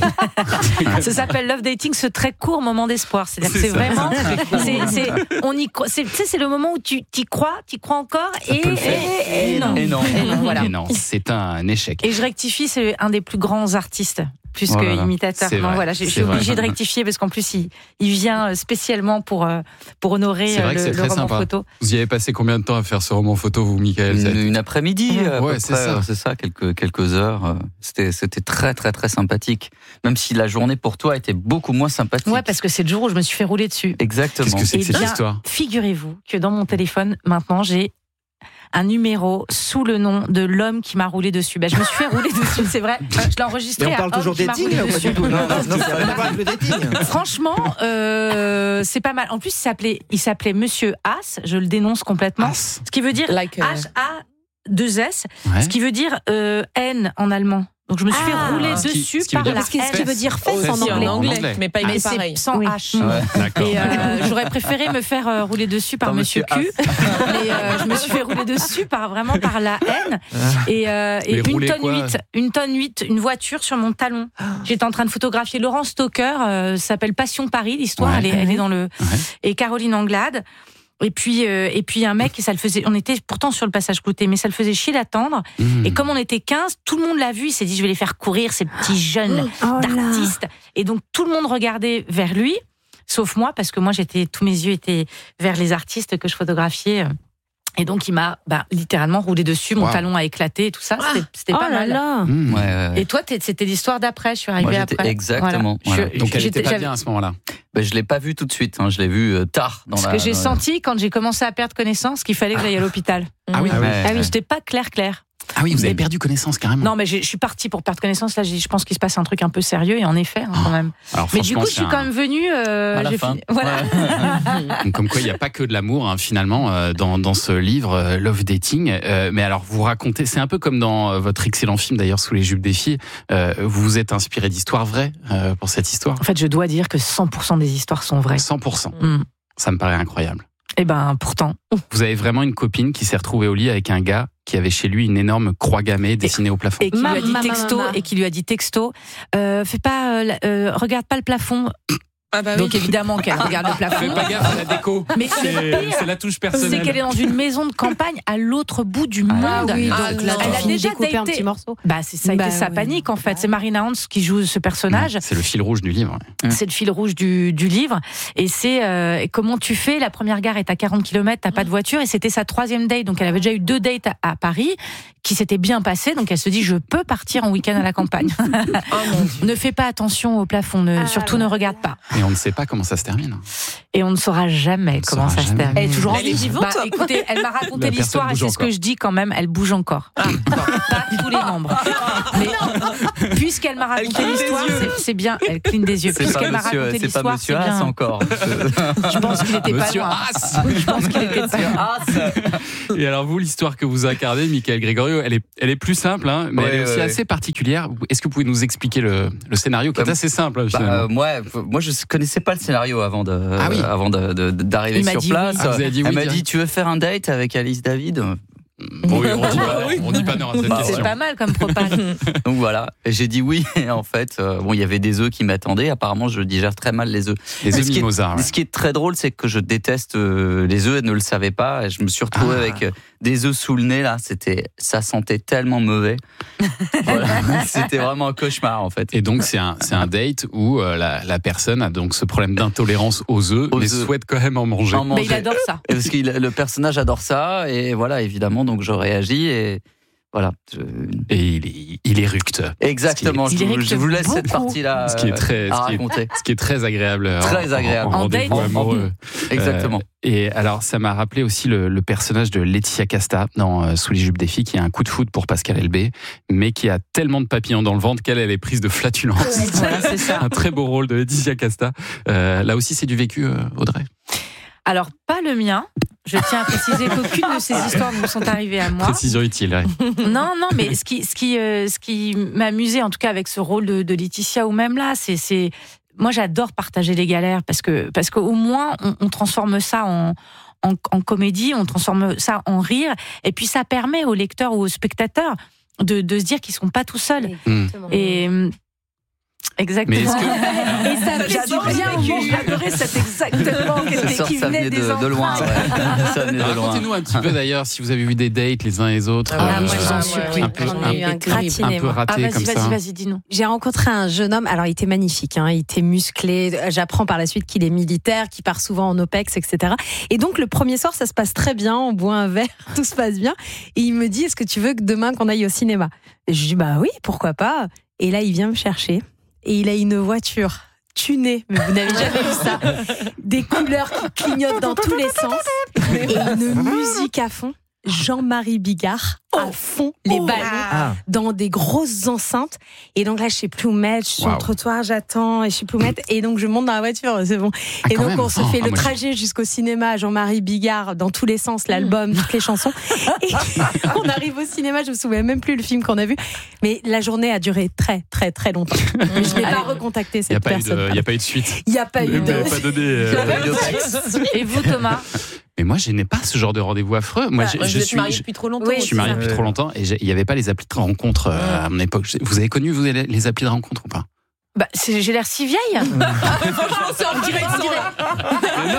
Speaker 16: Ça s'appelle Love Dating, ce très court moment d'espoir. C'est-à-dire que
Speaker 2: C'est
Speaker 16: c'est
Speaker 2: ça.
Speaker 16: vraiment,
Speaker 2: Très court.
Speaker 16: c'est, c'est, on y croit. C'est, tu sais, c'est le moment où tu t'y crois, t'y crois encore, et,
Speaker 2: peut le faire.
Speaker 16: et, et non.
Speaker 2: Et non.
Speaker 16: Et non, voilà.
Speaker 2: Et non, c'est un échec.
Speaker 16: Et je rectifie, c'est un des plus grands artistes, plus
Speaker 2: Oh
Speaker 16: que
Speaker 2: là là.
Speaker 16: imitateur.
Speaker 2: C'est
Speaker 16: Non,
Speaker 2: vrai.
Speaker 16: voilà, je, je
Speaker 2: C'est
Speaker 16: suis obligée
Speaker 2: vrai.
Speaker 16: de rectifier parce qu'en plus, il, il vient spécialement pour, euh, pour honorer
Speaker 2: C'est vrai
Speaker 16: euh,
Speaker 2: que
Speaker 16: le,
Speaker 2: c'est
Speaker 16: le
Speaker 2: très
Speaker 16: roman
Speaker 2: sympa.
Speaker 16: photo.
Speaker 2: Vous y avez passé combien de temps à faire ce roman photo, vous, Michael?
Speaker 17: Une, une après-midi, à peu
Speaker 2: Ouais, c'est
Speaker 17: près,
Speaker 2: ça.
Speaker 17: c'est ça, quelques, quelques heures. C'était, c'était très, très, très sympathique. Même si la journée pour toi était beaucoup moins sympathique.
Speaker 16: Ouais, parce que c'est le jour où je me suis fait rouler dessus.
Speaker 17: Exactement.
Speaker 2: Qu'est-ce que c'est que
Speaker 16: Eh
Speaker 2: cette
Speaker 16: bien,
Speaker 2: histoire?
Speaker 16: Figurez-vous que dans mon téléphone, maintenant, j'ai un numéro sous le nom de l'homme qui m'a roulé dessus. Ben, je me suis fait rouler dessus, c'est vrai. Je l'ai enregistré.
Speaker 15: Et on
Speaker 16: à
Speaker 15: parle
Speaker 16: homme
Speaker 15: toujours
Speaker 16: qui m'a
Speaker 15: dating,
Speaker 16: roulé
Speaker 15: là, ou pas
Speaker 16: dessus.
Speaker 15: du tout? Non, non, non, ça n'a rien à voir avec le dating.
Speaker 16: Franchement, euh, c'est pas mal. En plus, il s'appelait, il s'appelait Monsieur As. Je le dénonce complètement.
Speaker 2: As.
Speaker 16: Ce qui veut dire
Speaker 14: Like, euh,
Speaker 16: H A deux S.
Speaker 2: Ouais.
Speaker 16: Ce qui veut dire euh, haine en allemand. Donc je me suis
Speaker 5: Ah.
Speaker 16: fait rouler
Speaker 2: Ce qui-
Speaker 16: dessus
Speaker 2: ce qui veut
Speaker 16: par
Speaker 2: dire
Speaker 16: la
Speaker 5: Parce que ce qui
Speaker 16: haine.
Speaker 5: veut dire fesses
Speaker 2: Fesses
Speaker 5: en
Speaker 14: Si,
Speaker 5: anglais.
Speaker 14: en anglais,
Speaker 2: anglais.
Speaker 14: mais pas
Speaker 16: Mais
Speaker 14: écrit pareil.
Speaker 16: c'est sans
Speaker 5: Oui.
Speaker 16: H.
Speaker 17: Ouais.
Speaker 2: D'accord.
Speaker 16: Et euh, j'aurais préféré me faire euh, rouler dessus par
Speaker 17: Par
Speaker 16: Monsieur
Speaker 17: Monsieur
Speaker 16: Q, mais euh, je me suis fait rouler dessus par vraiment par la haine et, euh, et
Speaker 2: Mais
Speaker 16: une
Speaker 2: rouler
Speaker 16: tonne
Speaker 2: quoi
Speaker 16: huit, une tonne huit, une voiture sur mon talon. J'étais en train de photographier Laurent Stoker, euh, ça s'appelle Passion Paris, l'histoire,
Speaker 2: Ouais.
Speaker 16: elle, est, elle est dans le
Speaker 2: Ouais.
Speaker 16: et Caroline Anglade. Et puis, euh, et puis un mec, ça le faisait. On était pourtant sur le passage clouté, mais ça le faisait chier d'attendre.
Speaker 2: Mmh.
Speaker 16: Et comme on était quinze, tout le monde l'a vu. Il s'est dit, je vais les faire courir ces petits jeunes
Speaker 5: Oh là.
Speaker 16: d'artistes. Et donc tout le monde regardait vers lui, sauf moi, parce que moi j'étais, tous mes yeux étaient vers les artistes que je photographiais. Et donc il m'a bah, littéralement roulé dessus. Mon
Speaker 2: Wow.
Speaker 16: talon a éclaté et tout ça. C'était, c'était
Speaker 5: Oh
Speaker 16: pas
Speaker 5: là
Speaker 16: mal.
Speaker 5: là.
Speaker 2: Mmh.
Speaker 17: Ouais, ouais, ouais.
Speaker 16: Et toi, t'es- c'était l'histoire d'après. Je suis
Speaker 17: Moi,
Speaker 16: arrivée
Speaker 17: j'étais
Speaker 16: après.
Speaker 17: exactement,
Speaker 16: Voilà.
Speaker 17: voilà.
Speaker 16: Je-
Speaker 2: Donc elle
Speaker 16: j'étais-
Speaker 2: était pas
Speaker 16: j'avais-
Speaker 2: bien à ce moment-là.
Speaker 17: Ben, je l'ai pas vu tout de suite. Hein. Je l'ai vu euh, tard dans
Speaker 16: Ce
Speaker 17: la.
Speaker 16: que j'ai
Speaker 17: dans la-
Speaker 16: senti quand j'ai commencé à perdre connaissance, qu'il fallait que j'aille à l'hôpital.
Speaker 2: Ah oui,
Speaker 17: Ah oui.
Speaker 16: Ah oui, j'étais pas clair clair.
Speaker 2: Ah oui, vous avez perdu connaissance carrément.
Speaker 16: Non, mais j'ai- je suis partie pour perdre connaissance. Là, j'ai- je pense qu'il se passe un truc un peu sérieux, et en effet, hein, quand même.
Speaker 2: Alors,
Speaker 16: Mais du
Speaker 2: franchement,
Speaker 16: coup, je suis
Speaker 2: c'est
Speaker 16: quand
Speaker 2: un-
Speaker 16: même venue. euh,
Speaker 17: À la
Speaker 16: j'ai
Speaker 17: fin.
Speaker 16: fini- Voilà.
Speaker 2: Donc, comme quoi, il n'y a pas que de l'amour, hein, finalement, euh, dans, dans ce livre, euh, Love Dating. Euh, mais alors, vous racontez, c'est un peu comme dans euh, votre excellent film, d'ailleurs, Sous les jupes des filles. Euh, vous vous êtes inspiré d'histoires vraies euh, pour cette histoire?
Speaker 16: En fait, je dois dire que cent pour cent des histoires sont vraies.
Speaker 2: cent pour cent.
Speaker 16: Mm.
Speaker 2: Ça me paraît incroyable.
Speaker 16: Eh ben, pourtant.
Speaker 2: Vous avez vraiment une copine qui s'est retrouvée au lit avec un gars qui avait chez lui une énorme croix gammée dessinée au plafond.
Speaker 16: Et qui lui a dit
Speaker 5: Mama,
Speaker 16: texto,
Speaker 5: mama.
Speaker 16: et qui lui a dit texto, euh, fais pas, euh, la- euh, regarde pas le plafond.
Speaker 14: Ah bah oui.
Speaker 16: Donc évidemment qu'elle regarde le plafond.
Speaker 2: Fais pas gaffe à la déco.
Speaker 16: Mais
Speaker 2: C'est
Speaker 16: le pire,
Speaker 2: c'est la touche
Speaker 16: c'est
Speaker 2: personnelle.
Speaker 16: qu'elle est dans une maison de campagne à l'autre bout du monde.
Speaker 5: Ah oui,
Speaker 14: Ah
Speaker 5: donc
Speaker 14: non.
Speaker 5: là,
Speaker 16: Elle
Speaker 5: t'as
Speaker 16: a
Speaker 5: fini
Speaker 16: déjà
Speaker 5: de découper un
Speaker 16: daté.
Speaker 5: petit morceau.
Speaker 16: Bah, c'est ça a
Speaker 5: Bah
Speaker 16: été sa
Speaker 5: oui.
Speaker 16: panique en fait. C'est Marina Hans qui joue ce personnage.
Speaker 2: C'est le fil rouge du livre.
Speaker 16: C'est le fil rouge du, du livre. Et c'est euh, et comment tu fais. La première gare est à quarante kilomètres, t'as pas de voiture. Et c'était sa troisième date. Donc elle avait déjà eu deux dates à, à Paris qui s'étaient bien passées. Donc elle se dit, je peux partir en week-end à la campagne.
Speaker 14: Oh mon Dieu.
Speaker 16: Ne fais pas attention au plafond. Ne,
Speaker 5: Ah
Speaker 16: surtout
Speaker 5: là
Speaker 16: ne regarde pas.
Speaker 2: Et on ne sait pas comment ça se termine.
Speaker 16: Et on ne saura jamais
Speaker 2: On
Speaker 16: comment
Speaker 2: saura
Speaker 16: ça
Speaker 2: jamais.
Speaker 16: se termine.
Speaker 5: Elle est toujours en
Speaker 14: Elle est
Speaker 5: vie.
Speaker 14: vivante.
Speaker 16: Bah, écoutez, elle m'a raconté
Speaker 2: La
Speaker 16: l'histoire et
Speaker 2: personne
Speaker 16: c'est ce
Speaker 2: bouge
Speaker 16: que je dis quand même, elle bouge encore.
Speaker 14: Ah,
Speaker 16: Pas tous les membres. Mais puisqu'elle m'a raconté
Speaker 14: cligne des
Speaker 16: l'histoire,
Speaker 14: yeux.
Speaker 16: c'est, c'est bien. Elle cligne des yeux.
Speaker 17: C'est
Speaker 16: Puisqu'elle
Speaker 17: pas
Speaker 16: m'a
Speaker 17: monsieur,
Speaker 16: raconté
Speaker 17: c'est pas
Speaker 16: l'histoire,
Speaker 17: monsieur
Speaker 16: c'est
Speaker 17: Haas
Speaker 16: bien.
Speaker 17: encore.
Speaker 16: Je pense qu'il était
Speaker 2: Monsieur
Speaker 16: pas loin.
Speaker 2: Haas.
Speaker 16: Je pense qu'il était pas loin.
Speaker 2: Et alors vous, l'histoire que vous incarnez, Michael Gregorio, elle est, elle est plus simple, hein, mais
Speaker 17: Ouais,
Speaker 2: elle est aussi
Speaker 17: ouais,
Speaker 2: assez particulière. Est-ce que vous pouvez nous expliquer le, le scénario qui est
Speaker 17: Bah,
Speaker 2: assez simple hein,
Speaker 17: Bah,
Speaker 2: finalement.
Speaker 17: euh, moi, moi, je connaissais pas le scénario avant de,
Speaker 2: Ah oui.
Speaker 17: avant de, de- d'arriver
Speaker 16: Il m'a
Speaker 17: sur
Speaker 16: dit
Speaker 17: place.
Speaker 16: oui.
Speaker 2: Ah, vous avez dit oui
Speaker 17: Elle m'a
Speaker 2: direct.
Speaker 17: dit, tu veux faire un date avec Alice David?
Speaker 2: Oui, on dit pas, on dit pas non à cette
Speaker 17: Bah,
Speaker 2: question.
Speaker 16: C'est pas mal comme propane.
Speaker 17: Donc voilà, et j'ai dit oui. Et en fait, euh, bon, il y avait des œufs qui m'attendaient. Apparemment, je digère très mal les œufs.
Speaker 2: Les
Speaker 17: Mais
Speaker 2: œufs
Speaker 17: ce qui est-
Speaker 2: mimosa, ouais.
Speaker 17: Ce qui est très drôle, c'est que je déteste euh, les œufs. Elle ne le savait pas. Et je me suis retrouvé
Speaker 2: Ah.
Speaker 17: avec euh, des œufs sous le nez là. C'était, ça sentait tellement mauvais. Voilà. C'était vraiment un cauchemar en fait.
Speaker 2: Et donc c'est un, c'est un date où euh, la, la personne a donc ce problème d'intolérance aux œufs,
Speaker 17: Aux
Speaker 2: mais
Speaker 17: œufs.
Speaker 2: souhaite quand même en manger.
Speaker 17: En
Speaker 16: Mais il
Speaker 17: manger.
Speaker 16: adore ça.
Speaker 17: Et parce que il- le personnage adore ça. Et voilà, évidemment, donc je réagis et voilà. je-
Speaker 2: Et il est, il éructe.
Speaker 17: Exactement.
Speaker 16: Il
Speaker 17: Je, vous-
Speaker 16: éructe
Speaker 17: je vous laisse cette
Speaker 16: beaucoup.
Speaker 17: partie-là
Speaker 2: Ce qui est très,
Speaker 17: à
Speaker 2: ce qui est-
Speaker 17: raconter.
Speaker 2: ce qui est très agréable. euh,
Speaker 17: Très
Speaker 2: en-
Speaker 17: agréable.
Speaker 2: En,
Speaker 16: En
Speaker 2: rendez-vous
Speaker 16: date.
Speaker 2: amoureux.
Speaker 17: Exactement.
Speaker 2: Euh, et alors, ça m'a rappelé aussi le, le personnage de Laetitia Casta dans euh, Sous les jupes des filles, qui a un coup de foudre pour Pascal Elbé, mais qui a tellement de papillons dans le ventre qu'elle elle est prise de flatulence.
Speaker 16: Voilà, c'est ça.
Speaker 2: Un très beau rôle de Laetitia Casta. Euh, là aussi, c'est du vécu, euh, Audrey.
Speaker 16: Alors, pas le mien. Je tiens à préciser qu'aucune de ces histoires ne me sont arrivées à moi.
Speaker 2: Précision utile. Ouais.
Speaker 16: Non, non, mais ce qui, ce qui, euh, ce qui m'amusait, en tout cas avec ce rôle de, de Laetitia ou même là, c'est, c'est, moi j'adore partager les galères parce que, parce qu'au moins on, on transforme ça en, en, en comédie, on transforme ça en rire, et puis ça permet aux lecteurs ou aux spectateurs de, de se dire qu'ils sont pas tout seuls.
Speaker 5: Exactement.
Speaker 16: Et exactement.
Speaker 2: Mais est-ce que-
Speaker 16: Et ça fait
Speaker 14: J'adore
Speaker 16: du bien.
Speaker 14: le vécu.
Speaker 16: J'adorais cette exactement qui,
Speaker 17: Ça, sort-
Speaker 16: qui
Speaker 17: ça
Speaker 16: venait
Speaker 17: venait
Speaker 16: des
Speaker 17: de, de loin.
Speaker 16: entrailles.
Speaker 17: Ouais. Ça venait de loin.
Speaker 2: Racontez-nous un petit peu d'ailleurs si vous avez eu des dates les uns et les autres.
Speaker 5: Ah,
Speaker 2: euh,
Speaker 5: moi, je vous en
Speaker 2: un
Speaker 5: supplie.
Speaker 2: peu,
Speaker 5: J'en
Speaker 2: un
Speaker 5: ai eu
Speaker 2: peu-
Speaker 5: un gratiné,
Speaker 2: un peu
Speaker 5: moi.
Speaker 2: raté
Speaker 16: Ah, vas-y,
Speaker 2: comme
Speaker 16: vas-y,
Speaker 2: ça.
Speaker 16: vas-y, dis-nous.
Speaker 5: J'ai rencontré un jeune homme, alors il était magnifique, hein, il était musclé, j'apprends par la suite qu'il est militaire, qu'il part souvent en OPEX, et cetera. Et donc le premier soir, ça se passe très bien, on boit un verre, tout se passe bien. Et il me dit, est-ce que tu veux que demain qu'on aille au cinéma? Et je dis, bah oui, pourquoi pas. Et là, il vient me chercher et il a une voiture tunée, mais vous n'avez jamais vu ça. Des couleurs qui clignotent dans tous les sens et une musique à fond. Jean-Marie Bigard à fond, les ballons
Speaker 15: Ah.
Speaker 5: dans des grosses enceintes. Et donc là, je sais plus où mettre, je suis
Speaker 2: Wow.
Speaker 5: sur le trottoir, j'attends, et je sais plus où mettre. Et donc je monte dans la voiture, c'est bon.
Speaker 2: Ah,
Speaker 5: et
Speaker 2: quand
Speaker 5: donc
Speaker 2: même.
Speaker 5: on se
Speaker 2: Oh,
Speaker 5: fait
Speaker 2: ah,
Speaker 5: le
Speaker 2: moi, je-
Speaker 5: trajet jusqu'au cinéma, Jean-Marie Bigard dans tous les sens, l'album, toutes les chansons. Et on arrive au cinéma, je me souviens même plus le film qu'on a vu. Mais la journée a duré très, très, très longtemps. Mais je n'ai pas recontacté
Speaker 2: Il n'y a,
Speaker 5: cette
Speaker 2: pas eu
Speaker 5: personne.
Speaker 2: de- il y a pas eu de suite.
Speaker 5: Il n'y a pas eu
Speaker 2: Vous
Speaker 5: de...
Speaker 2: n'avez pas donné. euh,
Speaker 5: Il y a pas eu de-
Speaker 16: Et vous, Thomas?
Speaker 2: Mais moi, je n'ai pas ce genre de rendez-vous affreux. Moi,
Speaker 14: Bah,
Speaker 2: je,
Speaker 14: moi,
Speaker 2: je
Speaker 14: vous êtes
Speaker 2: suis.
Speaker 14: marié
Speaker 2: je-
Speaker 14: depuis trop longtemps.
Speaker 5: Oui,
Speaker 2: Je suis marié
Speaker 15: ça.
Speaker 2: depuis trop longtemps et j'ai- il n'y avait pas les applis de rencontre euh, à mon époque. Vous avez connu, vous, les, les applis de rencontre ou pas?
Speaker 16: Bah, c'est- j'ai l'air si vieille.
Speaker 14: Franchement, c'est en direct, on dirait.
Speaker 2: Mais, non,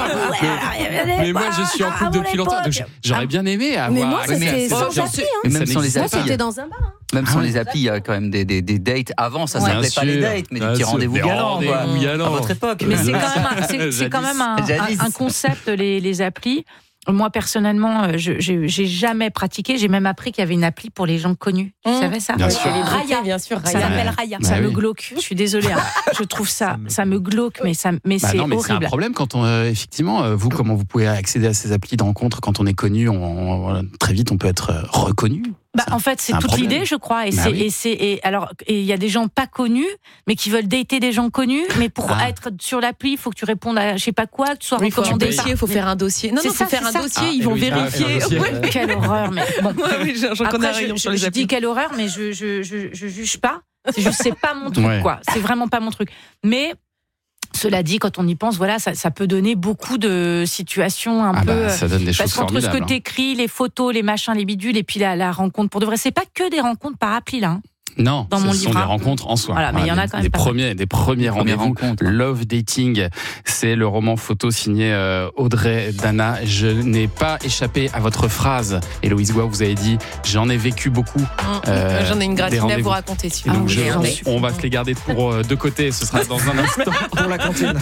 Speaker 2: mais- mais moi, je suis en couple depuis longtemps. Donc j'ai- j'aurais bien aimé avoir.
Speaker 5: Mais moi,
Speaker 2: accès à
Speaker 5: c'était
Speaker 2: ces
Speaker 5: sans
Speaker 2: applis.
Speaker 5: appli. Hein.
Speaker 17: Et même
Speaker 2: Ça
Speaker 17: sans les
Speaker 2: n'existe
Speaker 5: Moi,
Speaker 17: applis.
Speaker 5: c'était dans un bar. hein.
Speaker 17: Même
Speaker 2: Ah
Speaker 17: sans
Speaker 2: ouais.
Speaker 17: les applis, il y a quand même des, des, des dates. Avant, ça
Speaker 2: Bien
Speaker 17: s'appelait pas les
Speaker 2: sûr,
Speaker 17: dates, mais des
Speaker 2: bien
Speaker 17: petits
Speaker 2: sûr,
Speaker 17: rendez-vous
Speaker 2: des
Speaker 17: galants. quoi.
Speaker 2: rendez-vous galants.
Speaker 17: À votre époque.
Speaker 16: Mais c'est quand même un, c'est, c'est quand même un,
Speaker 17: Jadis.
Speaker 16: un- un concept, les, les applis. Moi, personnellement, je, j'ai, j'ai jamais pratiqué. J'ai même appris qu'il y avait une appli pour les gens connus. Tu
Speaker 5: Mmh.
Speaker 16: savais ça?
Speaker 2: Bien sûr.
Speaker 5: Raya,
Speaker 14: bien sûr.
Speaker 16: Ça
Speaker 5: Ça
Speaker 2: Ouais.
Speaker 5: s'appelle Raya.
Speaker 2: Bah
Speaker 16: Ça me
Speaker 2: oui.
Speaker 16: glauque. Je suis désolée. hein. Je trouve ça, ça me glauque, mais, ça, mais
Speaker 2: Bah
Speaker 16: c'est
Speaker 2: non, mais c'est un
Speaker 16: horrible.
Speaker 2: problème quand on, euh, effectivement, euh, vous, comment vous pouvez accéder à ces applis de rencontre quand on est connu, on, on- très vite on peut être euh, reconnu.
Speaker 16: Bah,
Speaker 2: C'est un-
Speaker 16: en fait, c'est
Speaker 2: c'est un
Speaker 16: toute
Speaker 2: problème.
Speaker 16: l'idée, je crois. Et
Speaker 2: Bah
Speaker 16: c'est,
Speaker 2: oui.
Speaker 16: et c'est, et alors, et il y a des gens pas connus, mais qui veulent dater des gens connus. Mais pour
Speaker 2: Ah.
Speaker 16: être sur l'appli, il faut que tu répondes à, je sais pas quoi, que tu sois
Speaker 14: Il faut un
Speaker 16: recommandé.
Speaker 14: dossier, il faut faire un dossier. Non,
Speaker 16: C'est
Speaker 14: non, il
Speaker 16: ça,
Speaker 14: faut faire
Speaker 16: c'est
Speaker 14: un
Speaker 16: ça.
Speaker 14: dossier,
Speaker 2: Ah,
Speaker 14: ils vont
Speaker 2: Héloïse, ah,
Speaker 14: vérifier.
Speaker 2: faire un dossier.
Speaker 14: Ouais.
Speaker 16: Quelle horreur, mais bon.
Speaker 14: Ouais, oui, j'en j'en connais un
Speaker 16: Après,
Speaker 14: rayon
Speaker 16: je,
Speaker 14: sur
Speaker 16: je-
Speaker 14: les
Speaker 16: je
Speaker 14: applis.
Speaker 16: dis quelle horreur, mais je, je, je, je juge pas. C'est juste, c'est pas mon truc,
Speaker 2: Ouais.
Speaker 16: quoi. C'est vraiment pas mon truc. Mais, cela dit, quand on y pense, voilà, ça, ça peut donner beaucoup de situations un
Speaker 2: Ah
Speaker 16: peu.
Speaker 2: bah, ça donne des choses
Speaker 16: Parce qu'entre ce
Speaker 2: formidables.
Speaker 16: que
Speaker 2: hein.
Speaker 16: t'écris, les photos, les machins, les bidules, et puis la, la rencontre pour de vrai, c'est pas que des rencontres par appli, là. hein.
Speaker 2: Non,
Speaker 16: dans
Speaker 2: ce
Speaker 16: mon
Speaker 2: sont
Speaker 16: livre,
Speaker 2: des
Speaker 16: hein.
Speaker 2: rencontres en soi.
Speaker 16: Voilà, mais il y en a
Speaker 2: des-
Speaker 16: quand même
Speaker 2: des
Speaker 16: pas mal.
Speaker 2: premiers, des premiers
Speaker 17: Premières
Speaker 2: rendez-vous.
Speaker 17: rencontres.
Speaker 2: Love Dating, c'est le roman photo signé euh, Audrey Dana. Je n'ai pas échappé à votre phrase, Héloïse Goua. Vous avez dit j'en ai vécu beaucoup. Euh,
Speaker 14: J'en ai une
Speaker 2: des
Speaker 14: gratinée à
Speaker 2: rendez-vous.
Speaker 14: vous raconter
Speaker 2: Et
Speaker 14: celui-là.
Speaker 2: donc
Speaker 16: Ah
Speaker 2: je-
Speaker 16: oui,
Speaker 2: on,
Speaker 16: j'en ai.
Speaker 2: on va se les garder pour euh, de côté. Ce sera dans un instant.
Speaker 15: Pour la cantine.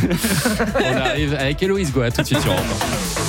Speaker 2: On arrive avec Héloïse Goua. Tout de suite sur Europe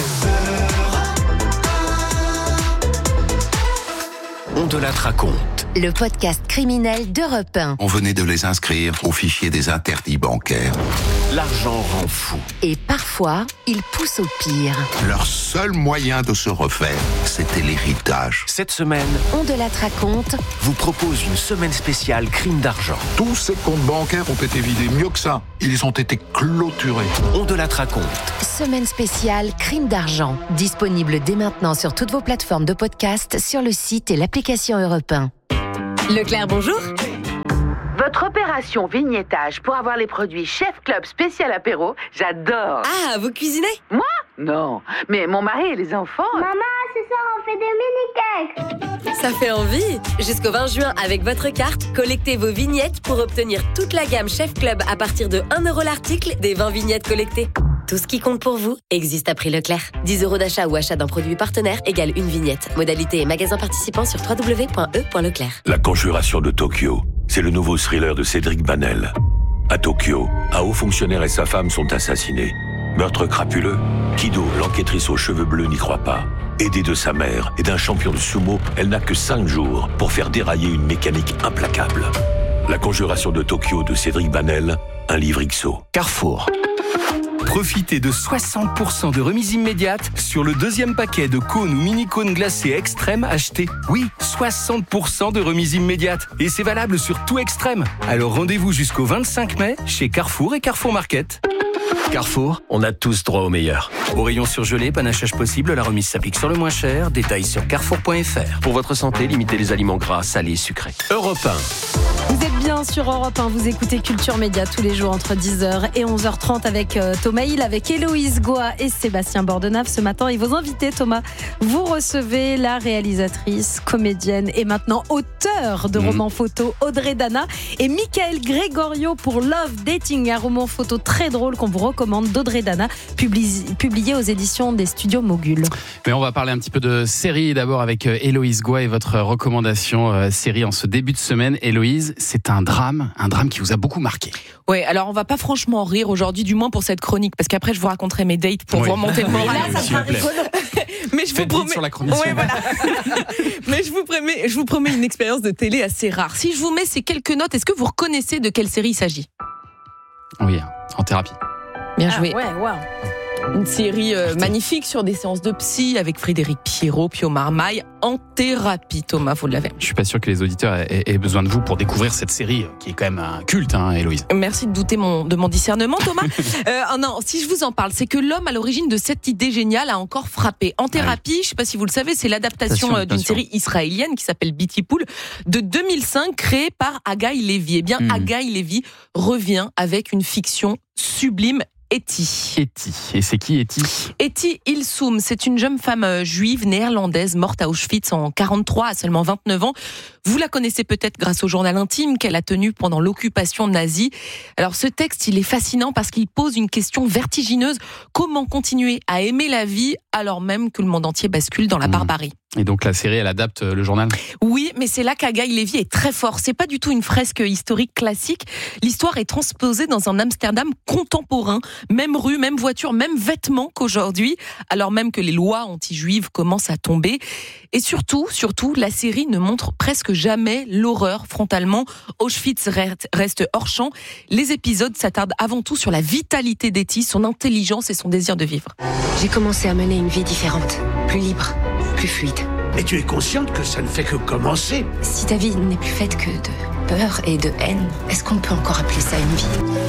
Speaker 2: un.
Speaker 6: On te la raconte.
Speaker 3: le podcast criminel d'Europe un.
Speaker 18: On venait de les inscrire au fichier des interdits bancaires.
Speaker 3: L'argent rend fou. Et parfois, il pousse au pire.
Speaker 18: Leur seul moyen de se refaire, c'était l'héritage.
Speaker 19: Cette semaine,
Speaker 3: On de la raconte
Speaker 19: vous propose une semaine spéciale crime d'argent.
Speaker 18: Tous ces comptes bancaires ont été vidés, mieux que ça. Ils ont été clôturés.
Speaker 19: On de la raconte.
Speaker 3: Semaine spéciale crime d'argent. Disponible dès maintenant sur toutes vos plateformes de podcast, sur le site et l'application Europe un.
Speaker 11: Leclerc, bonjour.
Speaker 10: Votre opération vignettage pour avoir les produits Chef Club spécial apéro, j'adore.
Speaker 11: Ah, vous cuisinez?
Speaker 10: Moi? Non, mais mon mari et les enfants...
Speaker 20: Maman, ce soir on fait des mini-cakes.
Speaker 11: Ça fait envie. Jusqu'au vingt juin, avec votre carte, collectez vos vignettes pour obtenir toute la gamme Chef Club à partir de un euro l'article des vingt vignettes collectées. Tout ce qui compte pour vous existe à prix Leclerc. dix euros d'achat ou achat d'un produit partenaire égale une vignette. Modalité et magasin participant sur w w w point e point leclerc.
Speaker 21: La Conjuration de Tokyo, c'est le nouveau thriller de Cédric Banel. À Tokyo, un haut fonctionnaire et sa femme sont assassinés. Meurtre crapuleux, Kido, l'enquêtrice aux cheveux bleus, n'y croit pas. Aidée de sa mère et d'un champion de sumo, elle n'a que cinq jours pour faire dérailler une mécanique implacable. La Conjuration de Tokyo de Cédric Banel, un livre X O.
Speaker 19: Carrefour. Profitez de soixante pour cent de remise immédiate sur le deuxième paquet de cônes ou mini-cônes glacés extrême acheté. Oui, soixante pour cent de remise immédiate. Et c'est valable sur tout extrême. Alors rendez-vous jusqu'au vingt-cinq mai chez Carrefour et Carrefour Market. Carrefour, on a tous droit au meilleur. Au rayon surgelé, panachage possible, la remise s'applique sur le moins cher. Détails sur carrefour point f r. Pour votre santé, limitez les aliments gras, salés et sucrés. Europe un.
Speaker 5: Vous êtes bien sur Europe un, vous écoutez Culture Média tous les jours entre dix heures et onze heures trente avec euh, Thomas Hill, avec Héloïse Goa et Sébastien Bordenave ce matin. Et vos invités, Thomas, vous recevez la réalisatrice, comédienne et maintenant auteure de mmh. romans photos Audrey Dana et Michael Gregorio pour Love Dating, un roman photo très drôle qu'on vous recommande d'Audrey Dana, publié, publié aux éditions des studios Mogul.
Speaker 2: Mais on va parler un petit peu de série d'abord avec Héloïse Goa et votre recommandation euh, série en ce début de semaine. Héloïse, c'est un drame, un drame qui vous a beaucoup marqué.
Speaker 14: Oui, alors on va pas franchement rire aujourd'hui, du moins pour cette chronique, parce qu'après je vous raconterai mes dates pour oui. vous remonter le moral.
Speaker 5: Là, ça sera rigolo.
Speaker 14: Mais je
Speaker 2: Faites
Speaker 14: vous promets,
Speaker 2: sur la chronique.
Speaker 14: Ouais, voilà. Mais je vous promets, je vous promets une expérience de télé assez rare. Si je vous mets ces quelques notes, est-ce que vous reconnaissez de quelle série il s'agit?
Speaker 2: Oui, en thérapie.
Speaker 14: Bien joué.
Speaker 5: Ah, ouais, wow.
Speaker 14: Une série euh, magnifique sur des séances de psy avec Frédéric Pierrot, Pio Marmaille, En thérapie. Thomas, vous l'avez.
Speaker 2: Je suis pas sûr que les auditeurs aient, aient besoin de vous pour découvrir cette série qui est quand même un culte, hein, Héloïse.
Speaker 14: Merci de douter mon, de mon discernement, Thomas. euh, non, si je vous en parle, c'est que l'homme à l'origine de cette idée géniale a encore frappé. En thérapie, je sais pas si vous le savez, c'est l'adaptation euh, d'une série israélienne qui s'appelle Beauty Pool de deux mille cinq, créée par Haggai Levy. Eh bien, mmh. Haggai Levy revient avec une fiction sublime. Etty.
Speaker 2: Etty. Et c'est qui Etty?
Speaker 14: Etty Ilsoum, c'est une jeune femme juive néerlandaise morte à Auschwitz en quarante-trois, à seulement vingt-neuf ans. Vous la connaissez peut-être grâce au journal intime qu'elle a tenu pendant l'occupation nazie. Alors ce texte, il est fascinant parce qu'il pose une question vertigineuse. Comment continuer à aimer la vie alors même que le monde entier bascule dans la barbarie?
Speaker 2: Et donc la série, elle adapte le journal?
Speaker 14: Oui, mais c'est là qu'Haggai Levy est très fort. C'est pas du tout une fresque historique classique. L'histoire est transposée dans un Amsterdam contemporain. Même rue, même voiture, même vêtements qu'aujourd'hui, alors même que les lois anti-juives commencent à tomber. Et surtout, surtout, la série ne montre presque jamais l'horreur frontalement. Auschwitz reste hors champ. Les épisodes s'attardent avant tout sur la vitalité d'Etty, son intelligence et son désir de vivre.
Speaker 12: J'ai commencé à mener une vie différente, plus libre, plus fluide.
Speaker 22: Mais tu es consciente que ça ne fait que commencer.
Speaker 12: Si ta vie n'est plus faite que de peur et de haine, est-ce qu'on peut encore appeler ça une vie ?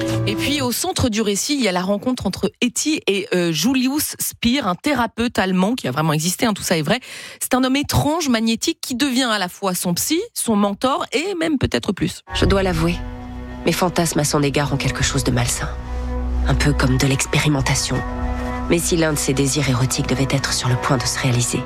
Speaker 14: Et puis au centre du récit, il y a la rencontre entre Etty et euh, Julius Speer, un thérapeute allemand qui a vraiment existé, hein, tout ça est vrai. C'est un homme étrange, magnétique, qui devient à la fois son psy, son mentor et même peut-être plus.
Speaker 12: Je dois l'avouer, mes fantasmes à son égard ont quelque chose de malsain. Un peu comme de l'expérimentation. Mais si l'un de ses désirs érotiques devait être sur le point de se réaliser,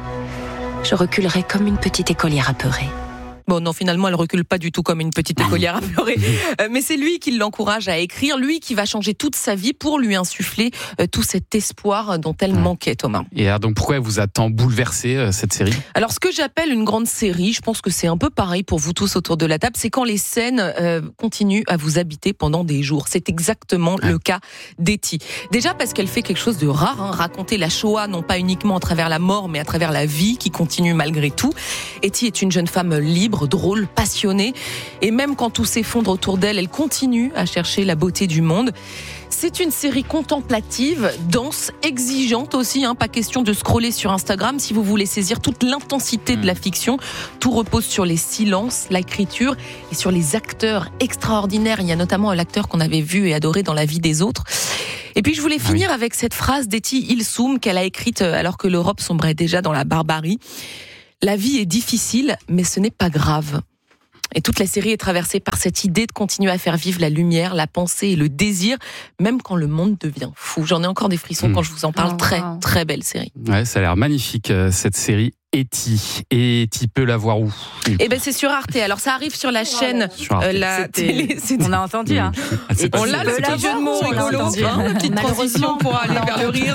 Speaker 12: je reculerais comme une petite écolière apeurée.
Speaker 14: Bon, non, finalement, elle recule pas du tout comme une petite écolière apeurée. Euh, mais c'est lui qui l'encourage à écrire, lui qui va changer toute sa vie pour lui insuffler euh, tout cet espoir dont elle manquait, Thomas.
Speaker 2: Et alors, donc, pourquoi elle vous a tant bouleversé, euh, cette série?
Speaker 14: Alors, ce que j'appelle une grande série, je pense que c'est un peu pareil pour vous tous autour de la table, c'est quand les scènes euh, continuent à vous habiter pendant des jours. C'est exactement ouais. le cas d'Etty. Déjà parce qu'elle fait quelque chose de rare, hein, raconter la Shoah, non pas uniquement à travers la mort, mais à travers la vie qui continue malgré tout. Etty est une jeune femme libre, maigre, drôle, passionnée. Et même quand tout s'effondre autour d'elle, elle continue à chercher la beauté du monde. C'est une série contemplative, dense, exigeante aussi, hein, pas question de scroller sur Instagram si vous voulez saisir toute l'intensité de la fiction. Tout repose sur les silences, l'écriture et sur les acteurs extraordinaires. Il y a notamment l'acteur qu'on avait vu et adoré dans La vie des autres. Et puis je voulais finir ah oui. avec cette phrase d'Etty Hillesum qu'elle a écrite alors que l'Europe sombrait déjà dans la barbarie. La vie est difficile, mais ce n'est pas grave. Et toute la série est traversée par cette idée de continuer à faire vivre la lumière, la pensée et le désir, même quand le monde devient fou. J'en ai encore des frissons mmh. quand je vous en parle. Oh, très, wow. très belle série.
Speaker 2: Ouais, ça a l'air magnifique, cette série. Etty. Et tu peux la voir où?
Speaker 14: Eh ben c'est sur Arte. Alors ça arrive sur la chaîne, sur euh, la télé.
Speaker 16: On a entendu. Hein.
Speaker 14: Ah, on l'a le petit jeu de mots rigolo, hein, petite transition pour aller vers le rire.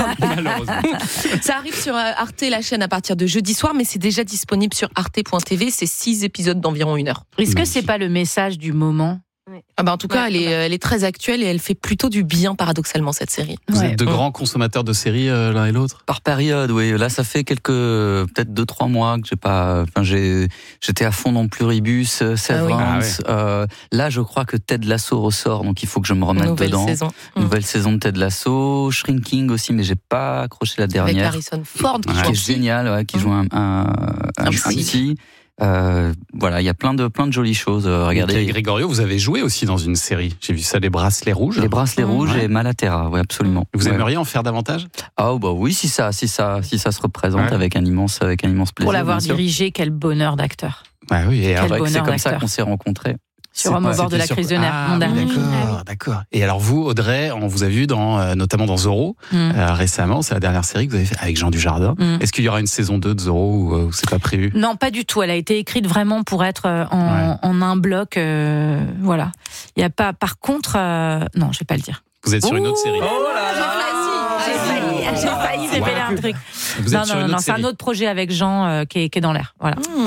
Speaker 14: Ça arrive sur Arte, la chaîne, à partir de jeudi soir, mais c'est déjà disponible sur arte point t v. C'est six épisodes d'environ une heure.
Speaker 16: Est-ce que c'est pas le message du moment?
Speaker 14: Ah bah en tout cas, ouais, elle, est, elle est très actuelle et elle fait plutôt du bien, paradoxalement, cette série.
Speaker 2: Vous
Speaker 14: ouais.
Speaker 2: êtes de mmh. grands consommateurs de séries euh, l'un et l'autre?
Speaker 17: Par période, oui. Là, ça fait quelques, peut-être deux, trois mois que j'ai pas. Enfin, j'ai, j'étais à fond dans Pluribus, Severance. Ah oui. ah ouais. euh, là, je crois que Ted Lasso ressort, donc il faut que je me remette
Speaker 14: Nouvelle
Speaker 17: dedans.
Speaker 14: Saison.
Speaker 17: Nouvelle mmh. saison de Ted Lasso, Shrinking aussi, mais j'ai pas accroché la dernière.
Speaker 14: Avec Harrison Ford, qui,
Speaker 17: ouais. qui est génial, ouais, qui mmh. joue un, un, un, un psy. Euh, voilà, il y a plein de plein de jolies choses. Euh, regardez.
Speaker 2: Okay, Grégorio, vous avez joué aussi dans une série. J'ai vu ça, Les Bracelets Rouges.
Speaker 17: Les Bracelets mmh. Rouges ouais. et Malaterra, oui, absolument.
Speaker 2: Vous
Speaker 17: ouais.
Speaker 2: aimeriez en faire davantage?
Speaker 17: Ah oh, bah oui, si ça, si ça, si ça se représente ouais. avec un immense, avec un immense plaisir.
Speaker 16: Pour l'avoir dirigé, quel bonheur d'acteur.
Speaker 2: Ah oui, et
Speaker 17: alors, c'est comme ça qu'on s'est rencontrés.
Speaker 16: Sur Homme au bord de la crise de nerfs.
Speaker 2: Ah, d'accord, d'accord. Et alors vous, Audrey, on vous a vu dans, euh, notamment dans Zorro mm. euh, récemment. C'est la dernière série que vous avez faite avec Jean Dujardin. Mm. Est-ce qu'il y aura une saison deux de Zorro ou, ou c'est pas prévu?
Speaker 16: Non, pas du tout. Elle a été écrite vraiment pour être en, ouais. en un bloc. Euh, voilà. Il y a pas. Par contre, euh, non, je vais pas le dire.
Speaker 2: Vous êtes sur
Speaker 16: Ouh,
Speaker 2: une autre série.
Speaker 16: Oh là là, j'ai failli, j'ai failli révéler un truc.
Speaker 2: Vous
Speaker 16: non,
Speaker 2: êtes
Speaker 16: non,
Speaker 2: sur une
Speaker 16: non,
Speaker 2: autre
Speaker 16: c'est un autre projet avec Jean euh, qui, est, qui est dans l'air. Voilà.
Speaker 14: Mmh.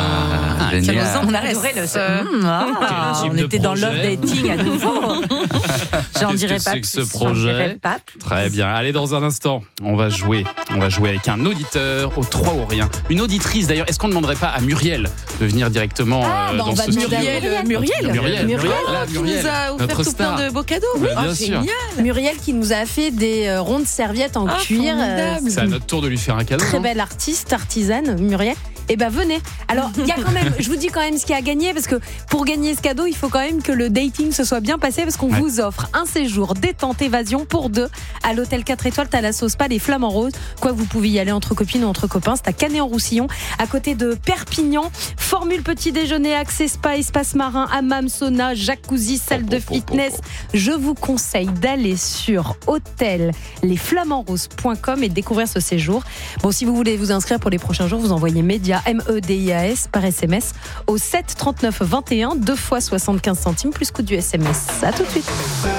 Speaker 2: Ah,
Speaker 14: ah
Speaker 2: génial.
Speaker 16: On a adoré le. Mmh, ah, on était dans love dating à nouveau. J'en dirais pas
Speaker 2: plus.
Speaker 16: Ce
Speaker 2: projet.
Speaker 16: Pas plus.
Speaker 2: Très bien. Allez, dans un instant, on va jouer. On va jouer avec un auditeur au trois ou rien. Une auditrice d'ailleurs. Est-ce qu'on ne demanderait pas à Muriel de venir directement
Speaker 16: ah,
Speaker 2: euh,
Speaker 16: bah
Speaker 2: dans ce
Speaker 14: studio? Muriel, Muriel,
Speaker 2: Muriel,
Speaker 14: Muriel,
Speaker 2: là,
Speaker 14: qui nous a offert
Speaker 2: notre
Speaker 14: tout
Speaker 2: star.
Speaker 14: plein de beaux cadeaux.
Speaker 2: Oui,
Speaker 14: oh,
Speaker 2: bien sûr.
Speaker 14: Génial.
Speaker 5: Muriel qui nous a fait des euh, rondes serviettes en
Speaker 14: ah,
Speaker 5: cuir.
Speaker 14: Euh,
Speaker 2: c'est à notre tour de lui faire un cadeau.
Speaker 5: Très
Speaker 2: hein.
Speaker 5: belle artiste, artisane, Muriel. Eh ben venez. Alors il y a quand même, je vous dis quand même ce qu'il y a à gagner parce que pour gagner ce cadeau, il faut quand même que le dating se soit bien passé parce qu'on ouais. vous offre un séjour détente évasion pour deux à l'hôtel quatre étoiles Thalasso Spa les Flamants Roses. Quoi, vous pouvez y aller entre copines ou entre copains. C'est à Canet-en-Roussillon, à côté de Perpignan. Formule petit déjeuner, accès spa, espace marin, hammam, sauna, jacuzzi, salle de fitness. Je vous conseille d'aller sur hôtel les flamants roses point com et de découvrir ce séjour. Bon, si vous voulez vous inscrire pour les prochains jours, vous envoyez média M E D I A S par S M S au sept trente-neuf vingt et un, deux fois soixante-quinze centimes plus coût du S M S. À tout de suite.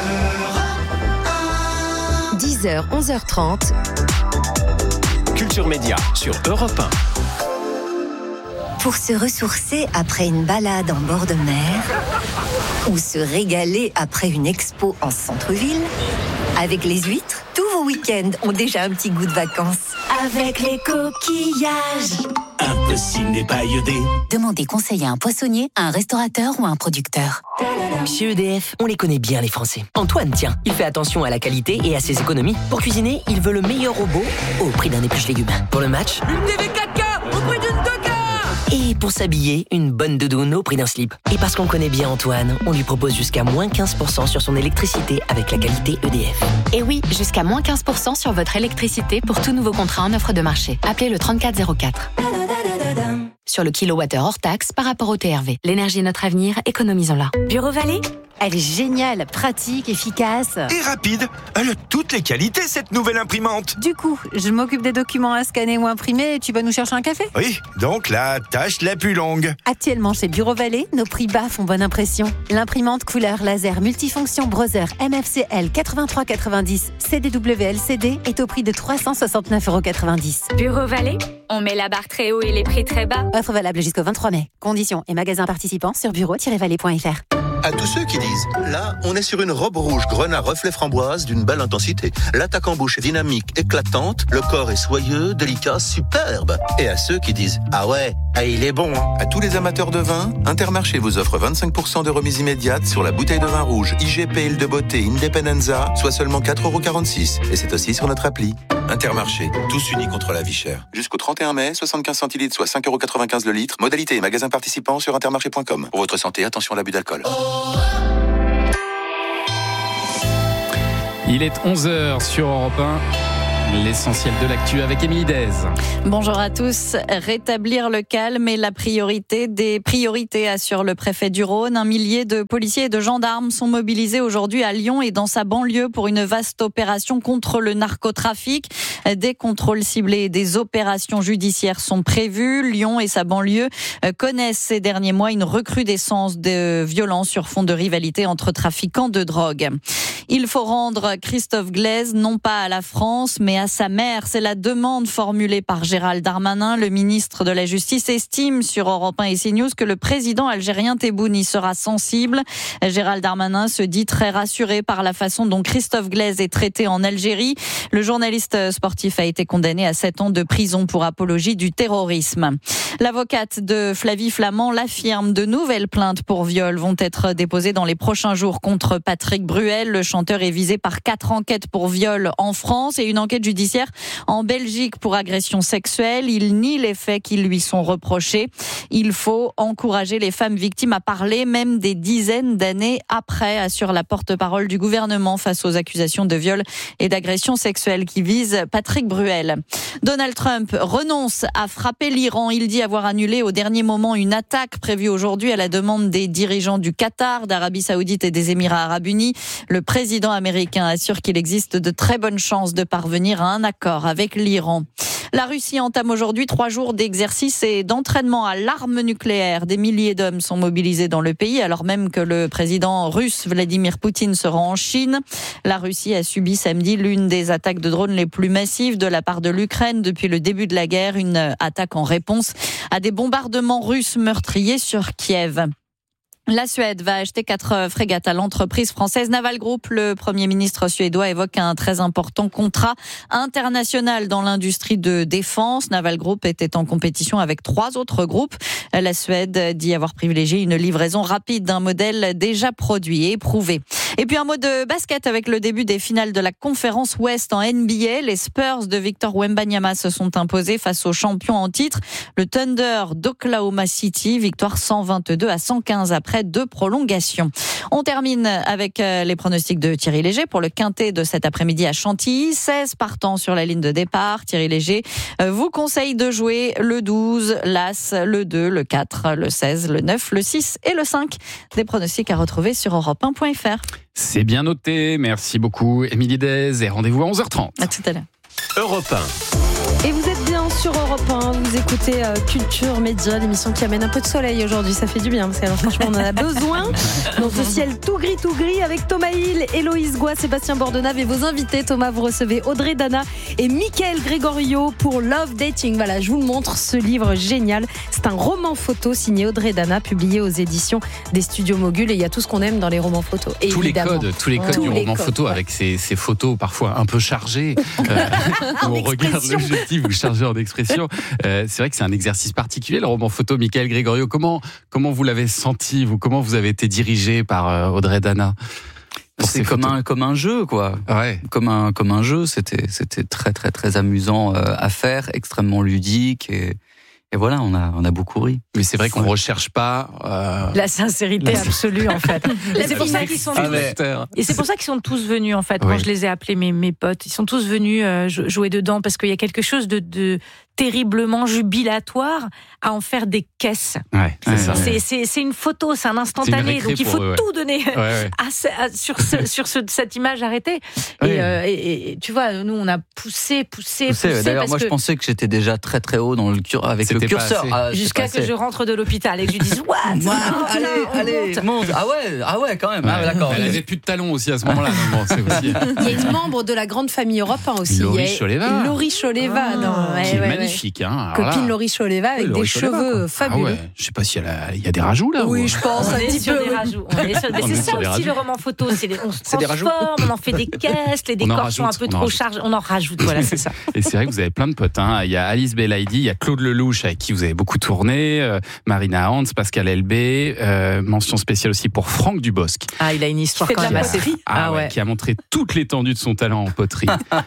Speaker 3: dix heures, onze heures trente.
Speaker 1: Culture Média sur Europe un.
Speaker 4: Pour se ressourcer après une balade en bord de mer ou se régaler après une expo en centre-ville, avec les huîtres, tous vos week-ends ont déjà un petit goût de vacances. Avec les coquillages.
Speaker 1: Un peu ciné-pailledé.
Speaker 7: Demandez conseil à un poissonnier, à un restaurateur ou à un producteur.
Speaker 23: Chez E D F, on les connaît bien les Français. Antoine, tiens, il fait attention à la qualité et à ses économies. Pour cuisiner, il veut le meilleur robot au prix d'un épluche légumes. Pour le match,
Speaker 14: une T V quatre K au prix d'une deux K.
Speaker 23: Et pour s'habiller, une bonne doudoune au prix d'un slip. Et parce qu'on connaît bien Antoine, on lui propose jusqu'à moins quinze pour cent sur son électricité avec la qualité E D F.
Speaker 13: Et oui, jusqu'à moins quinze pour cent sur votre électricité pour tout nouveau contrat en offre de marché. Appelez le trente-quatre zéro quatre. Sur le kilowattheure hors taxe par rapport au T R V. L'énergie est notre avenir, économisons-la.
Speaker 24: Bureau Vallée, elle est géniale, pratique, efficace.
Speaker 1: Et rapide. Elle a toutes les qualités, cette nouvelle imprimante.
Speaker 24: Du coup, je m'occupe des documents à scanner ou imprimer et tu vas nous chercher un café?
Speaker 1: Oui, donc la tâche la plus longue.
Speaker 24: Actuellement chez Bureau Vallée, nos prix bas font bonne impression. L'imprimante couleur laser multifonction Brother M F C L quatre-vingt-trois quatre-vingt-dix C D W L C D est au prix de trois cent soixante-neuf euros quatre-vingt-dix.
Speaker 25: Bureau Vallée, on met la barre très haut et les prix très bas.
Speaker 24: Offre valable jusqu'au vingt-trois mai. Conditions et magasins participants sur bureau tiret vallée point f r.
Speaker 6: À tous ceux qui disent, là, on est sur une robe rouge grenat reflet framboise d'une belle intensité. L'attaque en bouche est dynamique, éclatante, le corps est soyeux, délicat, superbe. Et à ceux qui disent, ah ouais, ah, il est bon. Hein. À tous les amateurs de vin, Intermarché vous offre vingt-cinq pour cent de remise immédiate sur la bouteille de vin rouge I G P Île de Beauté Independenza, soit seulement quatre euros quarante-six. Et c'est aussi sur notre appli. Intermarché, tous unis contre la vie chère. Jusqu'au trente et un mai, soixante-quinze centilitres, soit cinq euros quatre-vingt-quinze le litre. Modalité et magasins participants sur intermarché point com. Pour votre santé, attention à l'abus d'alcool.
Speaker 2: Il est onze heures sur Europe un. L'essentiel de l'actu avec Émilie Dez.
Speaker 8: Bonjour à tous. Rétablir le calme est la priorité des priorités, assure le préfet du Rhône. Un millier de policiers et de gendarmes sont mobilisés aujourd'hui à Lyon et dans sa banlieue pour une vaste opération contre le narcotrafic. Des contrôles ciblés et des opérations judiciaires sont prévus. Lyon et sa banlieue connaissent ces derniers mois une recrudescence de violences sur fond de rivalité entre trafiquants de drogue. Il faut rendre Christophe Glaise non pas à la France, mais à sa mère. C'est la demande formulée par Gérald Darmanin. Le ministre de la Justice estime sur Europe un et CNews que le président algérien Tebboune y sera sensible. Gérald Darmanin se dit très rassuré par la façon dont Christophe Glaise est traité en Algérie. Le journaliste sportif a été condamné à sept ans de prison pour apologie du terrorisme. L'avocate de Flavie Flament l'affirme. De nouvelles plaintes pour viol vont être déposées dans les prochains jours contre Patrick Bruel. Le chanteur est visé par quatre enquêtes pour viol en France et une enquête judiciaire en Belgique pour agression sexuelle. Il nie les faits qui lui sont reprochés. Il faut encourager les femmes victimes à parler, même des dizaines d'années après, assure la porte-parole du gouvernement face aux accusations de viol et d'agression sexuelle qui visent Patrick Bruel. Donald Trump renonce à frapper l'Iran. Il dit avoir annulé au dernier moment une attaque prévue aujourd'hui à la demande des dirigeants du Qatar, d'Arabie Saoudite et des Émirats Arabes Unis. Le président américain assure qu'il existe de très bonnes chances de parvenir à un accord avec l'Iran. La Russie entame aujourd'hui trois jours d'exercice et d'entraînement à l'arme nucléaire. Des milliers d'hommes sont mobilisés dans le pays, alors même que le président russe Vladimir Poutine se rend en Chine. La Russie a subi samedi l'une des attaques de drones les plus massives de la part de l'Ukraine depuis le début de la guerre. Une attaque en réponse à des bombardements russes meurtriers sur Kiev. La Suède va acheter quatre frégates à l'entreprise française Naval Group. Le Premier ministre suédois évoque un très important contrat international dans l'industrie de défense. Naval Group était en compétition avec trois autres groupes. La Suède dit avoir privilégié une livraison rapide d'un modèle déjà produit et éprouvé. Et puis un mot de basket avec le début des finales de la conférence Ouest en N B A. Les Spurs de Victor Wembanyama se sont imposés face aux champions en titre, le Thunder d'Oklahoma City. Victoire cent vingt-deux à cent quinze après deux prolongations. On termine avec les pronostics de Thierry Léger pour le quintet de cet après-midi à Chantilly. seize partants sur la ligne de départ. Thierry Léger vous conseille de jouer le douze, l'As, le deux, le quatre, le seize, le neuf, le six et le cinq. Des pronostics à retrouver sur europe un point f r.
Speaker 2: C'est bien noté. Merci beaucoup, Émilie Dez. Et rendez-vous à onze heures trente.
Speaker 8: À tout à l'heure.
Speaker 1: Europe un.
Speaker 5: Et vous êtes bien sur Europe un, vous écoutez euh, Culture Média, l'émission qui amène un peu de soleil aujourd'hui, ça fait du bien, parce que alors, franchement on en a besoin. Dans ce ciel tout gris, tout gris, avec Thomas Hill, Héloïse Goua, Sébastien Bordenave et vos invités. Thomas, vous recevez Audrey Dana et Mickaël Gregorio pour Love Dating. Voilà, je vous le montre, ce livre génial. C'est un roman photo signé Audrey Dana, publié aux éditions des Studios Mogul, et il y a tout ce qu'on aime dans les romans photos. Et
Speaker 2: tous
Speaker 5: évidemment,
Speaker 2: les codes, tous les codes tous du les roman codes, photo, ouais. Avec ces, ces photos parfois un peu chargées, euh, où on regarde l'objectif ou chargé en expression. Euh, c'est vrai que c'est un exercice particulier, le roman photo. Mickaël Gregorio, comment, comment vous l'avez senti, vous, comment vous avez été dirigé par euh, Audrey Dana?
Speaker 17: C'est comme un, comme un jeu, quoi.
Speaker 2: Ouais.
Speaker 17: Comme un, comme un jeu. C'était, c'était très, très, très amusant euh, à faire, extrêmement ludique. Et, et voilà, on a, on a beaucoup ri.
Speaker 2: Mais c'est vrai qu'on ne recherche pas euh,
Speaker 16: la sincérité la... absolue, en fait. Et c'est pour ça qu'ils sont tous... Et c'est pour ça qu'ils sont tous venus, en fait. Quand oui. je les ai appelés mes, mes potes, ils sont tous venus euh, jouer dedans parce qu'il y a quelque chose de, de terriblement jubilatoire à en faire des caisses.
Speaker 2: Ouais, c'est, ça.
Speaker 16: C'est, c'est, c'est une photo, c'est un instantané, donc il faut eux, ouais. tout donner ouais, ouais. À, à, sur, ce, sur ce, cette image arrêtée. Ouais. Et, euh, et, et tu vois, nous on a poussé, poussé, poussé. poussé
Speaker 17: D'ailleurs, moi
Speaker 16: que...
Speaker 17: je pensais que j'étais déjà très très haut dans le cur avec C'était le curseur.
Speaker 16: Ah, jusqu'à que je rentre de l'hôpital et que je dise what
Speaker 17: wow, Allez, allez, monte. monte. Ah ouais, ah ouais, quand même. Ouais. Ah, d'accord.
Speaker 2: Elle avait plus de talons aussi à ce moment-là. Bon, c'est aussi...
Speaker 5: Il y a une membre de la grande famille Europe un aussi.
Speaker 2: Laurie Choleva.
Speaker 5: Laurie Choleva,
Speaker 2: ah,
Speaker 5: non, ouais,
Speaker 2: qui est
Speaker 5: ouais,
Speaker 2: magnifique. Hein.
Speaker 5: Copine Laurie Choleva avec oui, des Laurie cheveux Choleva, fabuleux.
Speaker 2: Ah ouais. Je sais pas s'il y a, la... il y a des rajouts là.
Speaker 5: Oui,
Speaker 2: ou...
Speaker 5: je pense.
Speaker 16: On
Speaker 5: un
Speaker 16: est
Speaker 5: petit
Speaker 16: sur
Speaker 5: peu.
Speaker 16: Des rajouts, rajoute. On est sur- mais
Speaker 2: On
Speaker 16: c'est
Speaker 2: est
Speaker 16: ça
Speaker 2: sur des
Speaker 16: aussi le
Speaker 2: rajouts.
Speaker 16: roman photo. C'est les- on se
Speaker 2: C'est des rajouts.
Speaker 16: transforme, on en fait des caisses, les
Speaker 2: On en
Speaker 16: décors sont un
Speaker 2: rajoute,
Speaker 16: peu
Speaker 2: on en
Speaker 16: trop
Speaker 2: rajoute.
Speaker 16: chargés. On en rajoute, voilà, c'est ça.
Speaker 2: Et c'est vrai que vous avez plein de potes. Hein. Il y a Alice Belaïdi, il y a Claude Lelouch avec qui vous avez beaucoup tourné, euh, Marina Hans, Pascal Elbé, euh, mention spéciale aussi pour Franck Dubosc.
Speaker 16: Ah, il a une histoire
Speaker 14: Qui fait
Speaker 16: quand
Speaker 14: de la
Speaker 16: même.
Speaker 14: poterie.
Speaker 2: Ah,
Speaker 16: Ah
Speaker 2: ouais,
Speaker 16: ouais.
Speaker 2: qui a montré toute l'étendue de son talent en poterie.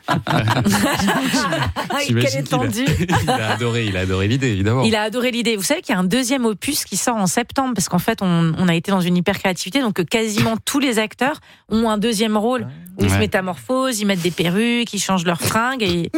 Speaker 16: Quelle
Speaker 2: J'imagine qu'il a-
Speaker 16: étendue.
Speaker 2: Il a adoré, il a adoré l'idée, évidemment.
Speaker 16: Il a adoré l'idée. Vous savez qu'il y a un deuxième opus qui sort en septembre parce qu'en fait, on, on a été dans une hyper créativité, donc que quasiment tous les acteurs ont un deuxième rôle où ils se
Speaker 2: Ouais.
Speaker 16: métamorphosent, ils mettent des perruques, ils changent leurs fringues et.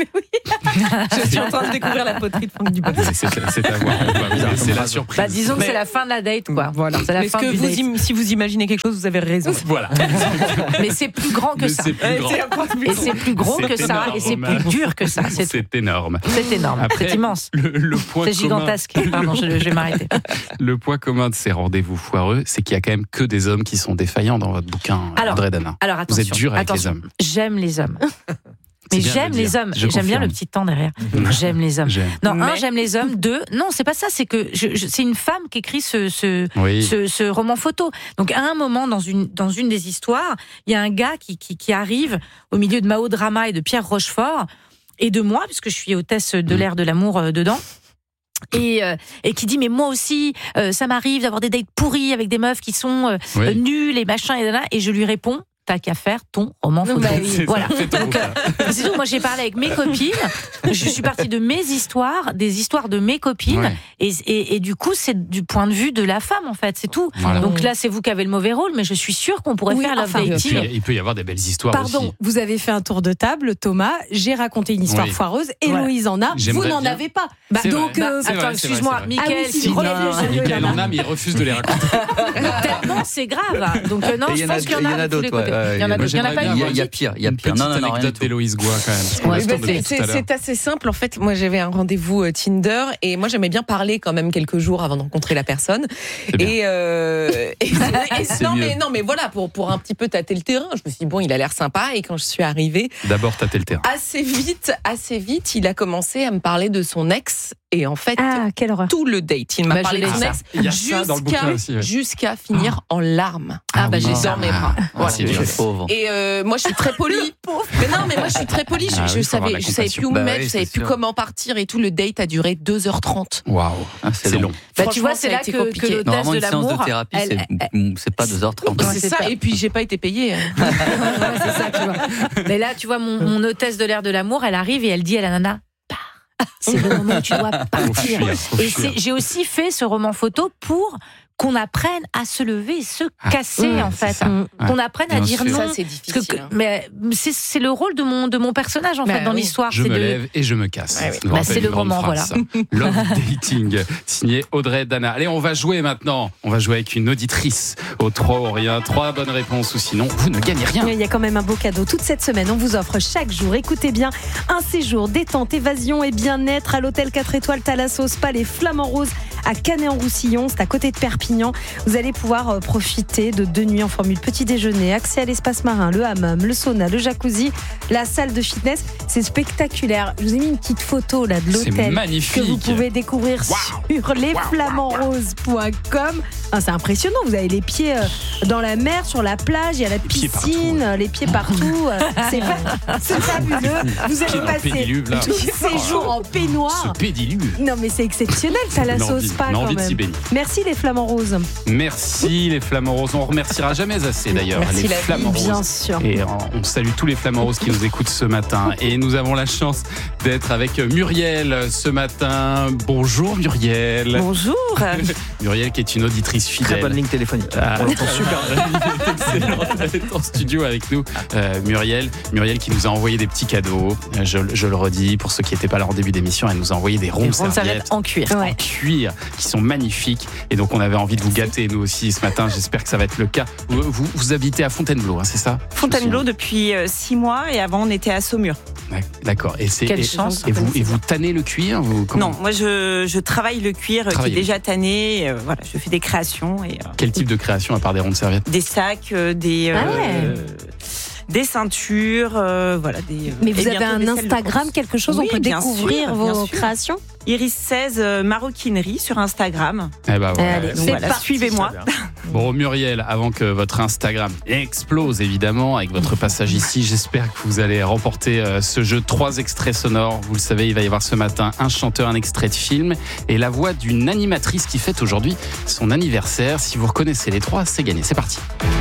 Speaker 14: Je suis en train de découvrir la poterie de Franck Dubosc.
Speaker 2: C'est, c'est, c'est à voir. C'est, c'est la surprise.
Speaker 16: Bah, disons que
Speaker 14: Mais-
Speaker 16: c'est la fin de la date, quoi.
Speaker 14: Voilà.
Speaker 16: C'est la
Speaker 14: Mais
Speaker 16: fin
Speaker 14: est-ce que
Speaker 16: du
Speaker 14: vous
Speaker 16: date.
Speaker 14: im- si vous imaginez quelque chose, vous avez raison.
Speaker 2: Voilà.
Speaker 16: Mais c'est plus grand que
Speaker 2: Mais
Speaker 16: ça.
Speaker 2: c'est plus
Speaker 14: Ouais,
Speaker 2: grand.
Speaker 14: c'est encore plus
Speaker 16: Et
Speaker 14: grand.
Speaker 16: c'est plus gros
Speaker 2: C'est
Speaker 16: que ça,
Speaker 2: énorme.
Speaker 16: et c'est plus dur que ça. C'est,
Speaker 2: C'est énorme.
Speaker 16: c'est énorme.
Speaker 2: Après,
Speaker 16: C'est immense.
Speaker 2: Le, le point
Speaker 16: C'est
Speaker 2: commun-
Speaker 16: gigantesque. Pardon, je, je vais m'arrêter.
Speaker 2: Le point commun de ces rendez-vous foireux, c'est qu'il y a quand même que des hommes qui sont défaillants dans votre bouquin,
Speaker 16: Alors,
Speaker 2: Audrey Dana.
Speaker 16: Alors
Speaker 2: Vous
Speaker 16: attention.
Speaker 2: êtes dur avec
Speaker 16: attention.
Speaker 2: les hommes.
Speaker 16: J'aime les hommes.
Speaker 2: C'est
Speaker 16: Mais
Speaker 2: bien de
Speaker 16: j'aime
Speaker 2: le
Speaker 16: les
Speaker 2: dire.
Speaker 16: hommes.
Speaker 2: Je
Speaker 16: Et j'aime bien
Speaker 2: confirme.
Speaker 16: le petit temps derrière. J'aime les hommes.
Speaker 2: J'aime.
Speaker 16: Non, un,
Speaker 14: Mais-
Speaker 16: j'aime les hommes. Deux, non, c'est pas ça. C'est que je, je- c'est une femme qui écrit ce, ce,
Speaker 2: Oui.
Speaker 16: ce, ce roman photo. Donc, à un moment, dans une, dans une des histoires, il y a un gars qui, qui, qui arrive au milieu de Mao Drama et de Pierre Rochefort et de moi, puisque je suis hôtesse de l'air de l'amour euh, dedans. Et, euh, et qui dit mais moi aussi euh, ça m'arrive d'avoir des dates pourries avec des meufs qui sont euh,
Speaker 2: Oui.
Speaker 16: euh, nulles et machin et là et je lui réponds t'as qu'à faire ton roman photo.
Speaker 2: bah oui. C'est ça,
Speaker 16: Voilà.
Speaker 2: fais ton
Speaker 16: Donc, euh, c'est tout. Moi, j'ai parlé avec mes copines. Je suis partie de mes histoires, des histoires de mes copines.
Speaker 2: Ouais.
Speaker 16: Et, et, et du coup, c'est du point de vue de la femme, en fait. C'est tout.
Speaker 2: Voilà.
Speaker 16: Donc là, c'est vous qui avez le mauvais rôle, mais je suis sûre qu'on pourrait
Speaker 5: Oui,
Speaker 16: faire love
Speaker 5: enfin,
Speaker 2: Et
Speaker 16: dating.
Speaker 2: puis, il peut y avoir des belles histoires
Speaker 5: Pardon,
Speaker 2: aussi.
Speaker 5: vous avez fait un tour de table, Thomas. J'ai raconté une histoire
Speaker 2: Oui.
Speaker 5: foireuse.
Speaker 16: Voilà.
Speaker 5: Héloïse en a. Vous
Speaker 2: J'aimerais
Speaker 5: n'en
Speaker 2: bien.
Speaker 5: avez pas.
Speaker 2: C'est
Speaker 5: donc,
Speaker 2: vrai.
Speaker 5: euh,
Speaker 2: C'est vrai,
Speaker 16: Attends,
Speaker 2: c'est
Speaker 16: excuse-moi,
Speaker 2: vrai, c'est
Speaker 5: vrai.
Speaker 16: Mickaël,
Speaker 5: Ah oui, si,
Speaker 16: si
Speaker 5: non,
Speaker 16: relève
Speaker 5: non,
Speaker 16: le jeu,
Speaker 2: Mickaël
Speaker 16: là.
Speaker 2: en a, mais il refuse de les raconter.
Speaker 16: Tellement c'est grave. Donc euh, non,
Speaker 17: Et il y
Speaker 16: je
Speaker 17: en a-
Speaker 16: pense qu'il y en
Speaker 17: il y en
Speaker 16: a
Speaker 17: a
Speaker 16: de tous les
Speaker 17: d'autres,
Speaker 16: côtés.
Speaker 17: ouais,
Speaker 16: Il y en a
Speaker 17: ouais.
Speaker 16: d'autres. Il y en a
Speaker 2: Moi,
Speaker 16: pas
Speaker 2: j'aimerais
Speaker 16: une
Speaker 17: Il y a, il y a
Speaker 16: petite.
Speaker 17: pire, il y a
Speaker 2: Une
Speaker 17: pire.
Speaker 2: petite
Speaker 17: Non, non, non, rien du
Speaker 2: anecdote
Speaker 17: tout.
Speaker 2: d'Héloïse Goua, quand même. parce qu'on
Speaker 14: Ouais,
Speaker 2: reste
Speaker 14: bah,
Speaker 2: depuis
Speaker 14: c'est,
Speaker 2: tout
Speaker 14: c'est-
Speaker 2: à l'heure.
Speaker 14: c'est assez simple. En fait, moi, j'avais un rendez-vous euh, Tinder et moi, j'aimais bien parler quand même quelques jours avant de rencontrer la personne.
Speaker 2: C'est bien.
Speaker 14: Et, euh, et- et-
Speaker 2: C'est
Speaker 14: non,
Speaker 2: mieux.
Speaker 14: mais non, mais voilà, pour pour un petit peu tâter le terrain, je me suis dit bon, il a l'air sympa. Et quand je suis arrivée,
Speaker 2: D'abord, tâter le terrain.
Speaker 14: assez vite, assez vite, il a commencé à me parler de son ex. Et en fait,
Speaker 5: Ah, quelle horreur.
Speaker 14: tout le date, il m'a
Speaker 16: Bah, je
Speaker 14: parlé de
Speaker 16: l'ai
Speaker 14: son
Speaker 16: dit.
Speaker 14: ex
Speaker 2: Il y a ça dans le bouquin
Speaker 14: jusqu'à
Speaker 2: aussi, ouais.
Speaker 14: jusqu'à finir en larmes.
Speaker 2: Ah
Speaker 14: bah
Speaker 2: oui.
Speaker 14: j'ai dans mes bras.
Speaker 2: Ah,
Speaker 14: Voilà.
Speaker 2: c'est dur.
Speaker 17: Le pauvre.
Speaker 14: Et euh, moi, je suis très polie. Mais non, mais moi, je suis très polie. Je,
Speaker 2: Ah
Speaker 14: je
Speaker 2: oui, faut avoir
Speaker 14: savais,
Speaker 2: de la
Speaker 14: je savais plus où me
Speaker 17: compassion. Bah
Speaker 14: mettre,
Speaker 17: oui,
Speaker 14: je savais
Speaker 17: c'est
Speaker 14: plus
Speaker 17: sûr.
Speaker 14: comment partir et tout. Le date a duré deux heures trente.
Speaker 2: Waouh.
Speaker 17: Ah, c'est
Speaker 2: C'est
Speaker 17: long.
Speaker 2: long.
Speaker 16: Bah, tu
Speaker 14: Franchement,
Speaker 16: vois,
Speaker 14: ça
Speaker 16: c'est
Speaker 14: a
Speaker 16: là
Speaker 14: été
Speaker 16: que,
Speaker 14: compliqué.
Speaker 16: que l'hôtesse
Speaker 17: Normalement,
Speaker 16: de
Speaker 17: une séance
Speaker 16: l'amour.
Speaker 17: de thérapie,
Speaker 16: elle-
Speaker 17: c'est,
Speaker 16: elle-
Speaker 17: c'est pas deux heures trente.
Speaker 14: C'est
Speaker 16: c'est
Speaker 14: ça.
Speaker 16: ça.
Speaker 14: Et puis, j'ai pas été payée.
Speaker 16: Ouais, c'est ça, tu vois. Mais là, tu vois, mon, mon hôtesse de l'air de l'amour, elle arrive et elle dit à la nana, pars. C'est le moment où tu dois partir.
Speaker 2: fuir, faut
Speaker 16: Et
Speaker 2: fuir.
Speaker 16: c'est, j'ai aussi fait ce roman photo pour qu'on apprenne à se lever et se
Speaker 2: Ah,
Speaker 16: casser,
Speaker 2: ouais,
Speaker 16: en
Speaker 2: c'est
Speaker 16: fait.
Speaker 2: ça.
Speaker 16: On-
Speaker 2: Ouais.
Speaker 16: Qu'on apprenne à
Speaker 2: Bien
Speaker 16: dire
Speaker 2: sûr.
Speaker 16: non.
Speaker 14: Ça, c'est
Speaker 16: Parce
Speaker 14: difficile.
Speaker 16: que-
Speaker 14: hein.
Speaker 16: mais c'est, c'est le rôle de mon, de mon personnage, en
Speaker 14: Bah
Speaker 16: fait, dans
Speaker 14: oui.
Speaker 16: l'histoire.
Speaker 2: Je
Speaker 16: c'est
Speaker 2: me
Speaker 16: de...
Speaker 2: lève et je me casse.
Speaker 14: Ouais, oui.
Speaker 2: Ça nous
Speaker 16: Bah,
Speaker 2: rappelle
Speaker 16: c'est
Speaker 2: une
Speaker 16: le
Speaker 2: grande
Speaker 16: roman,
Speaker 2: phrase, ça. Love Dating, signé Audrey Dana. Allez, on va jouer maintenant. On va jouer avec une auditrice au trois ou rien. Trois bonnes réponses ou sinon, vous ne gagnez rien.
Speaker 5: Il y a quand même un beau cadeau. Toute cette semaine, on vous offre chaque jour, écoutez bien, un séjour détente, évasion et bien-être à l'hôtel quatre étoiles Thalassos, pas les Flamands Roses à Canet-en-Roussillon. C'est à côté de Perpignan. Vous allez pouvoir euh, profiter de deux nuits en formule petit déjeuner, accès à l'espace marin, le hammam, le sauna, le jacuzzi, la salle de fitness. C'est spectaculaire. Je vous ai mis une petite photo là de
Speaker 2: C'est
Speaker 5: l'hôtel
Speaker 2: magnifique.
Speaker 5: que vous pouvez découvrir sur les flamands roses point com. Ah, c'est impressionnant. Vous avez les pieds euh, dans la mer, sur la plage, il y a la
Speaker 2: pieds
Speaker 5: piscine, euh, les pieds partout. euh, C'est fa- c'est fabuleux. Vous
Speaker 2: Pieds
Speaker 5: allez
Speaker 2: dans le
Speaker 5: passer
Speaker 2: pédiluve, là.
Speaker 5: tout séjour en
Speaker 2: Ce
Speaker 5: peignoir.
Speaker 2: pédiluve.
Speaker 5: Non mais c'est exceptionnel, ça la
Speaker 2: On a
Speaker 5: sauce
Speaker 2: envie-
Speaker 5: pas
Speaker 2: on a
Speaker 5: quand
Speaker 2: envie de
Speaker 5: même.
Speaker 2: s'y baigner.
Speaker 5: Merci les flamants roses.
Speaker 2: Merci les Flamands Roses. On remerciera jamais assez d'ailleurs
Speaker 14: Merci
Speaker 2: les
Speaker 14: la vie,
Speaker 2: Flamands
Speaker 5: Bien
Speaker 2: Roses.
Speaker 5: sûr.
Speaker 2: Et on on salue tous les Flamands Roses qui nous écoutent ce matin. Et nous avons la chance d'être avec Muriel ce matin. Bonjour Muriel.
Speaker 9: Bonjour.
Speaker 2: Muriel qui est une auditrice fidèle.
Speaker 9: Très bonne ligne téléphonique.
Speaker 2: Ah,
Speaker 9: On l'entend super bien.
Speaker 2: excellent. Elle est en studio avec nous. Euh, Muriel, Muriel qui nous a envoyé des petits cadeaux. Euh, Je, je le redis, pour ceux qui n'étaient pas là en début d'émission, elle nous a envoyé des rondes
Speaker 16: Des rondes
Speaker 2: serviettes
Speaker 16: serviettes en cuir.
Speaker 2: en
Speaker 16: Ouais.
Speaker 2: cuir qui sont magnifiques. Et donc on avait envie de vous gâter nous aussi ce matin. J'espère que ça va être le cas. Vous, vous, vous habitez à Fontainebleau, hein, c'est ça?
Speaker 9: Fontainebleau depuis euh, six mois et avant on était à Saumur.
Speaker 2: Ouais, d'accord. Et c'est
Speaker 16: Quelle
Speaker 2: et,
Speaker 16: chance.
Speaker 2: Et vous, et vous tannez le cuir vous, comment-
Speaker 9: Non, moi je, je travaille le cuir euh, qui est
Speaker 2: Travaillez.
Speaker 9: déjà tanné. euh, voilà, je fais des créations et euh,
Speaker 2: Quel type de création à part des rondes serviettes?
Speaker 9: des sacs, euh, des euh,
Speaker 5: Ah ouais.
Speaker 9: des ceintures, euh, voilà des. euh,
Speaker 5: Mais
Speaker 9: et
Speaker 5: vous avez
Speaker 9: bientôt
Speaker 5: un
Speaker 9: des selles de
Speaker 5: Instagram,
Speaker 9: course.
Speaker 5: quelque chose,
Speaker 9: Oui,
Speaker 5: on peut
Speaker 9: bien
Speaker 5: découvrir
Speaker 9: sûr,
Speaker 5: vos
Speaker 9: bien sûr.
Speaker 5: créations.
Speaker 9: Iris seize euh, maroquinerie sur Instagram.
Speaker 2: Eh ben voilà.
Speaker 5: Allez,
Speaker 9: Donc
Speaker 5: c'est
Speaker 9: voilà,
Speaker 5: parti.
Speaker 9: suivez-moi.
Speaker 2: Bon, Muriel, avant que votre Instagram explose évidemment avec votre passage ici, j'espère que vous allez remporter euh, ce jeu. Trois extraits sonores. Vous le savez, il va y avoir ce matin un chanteur, un extrait de film et la voix d'une animatrice qui fête aujourd'hui son anniversaire. Si vous reconnaissez les trois, c'est gagné. C'est parti.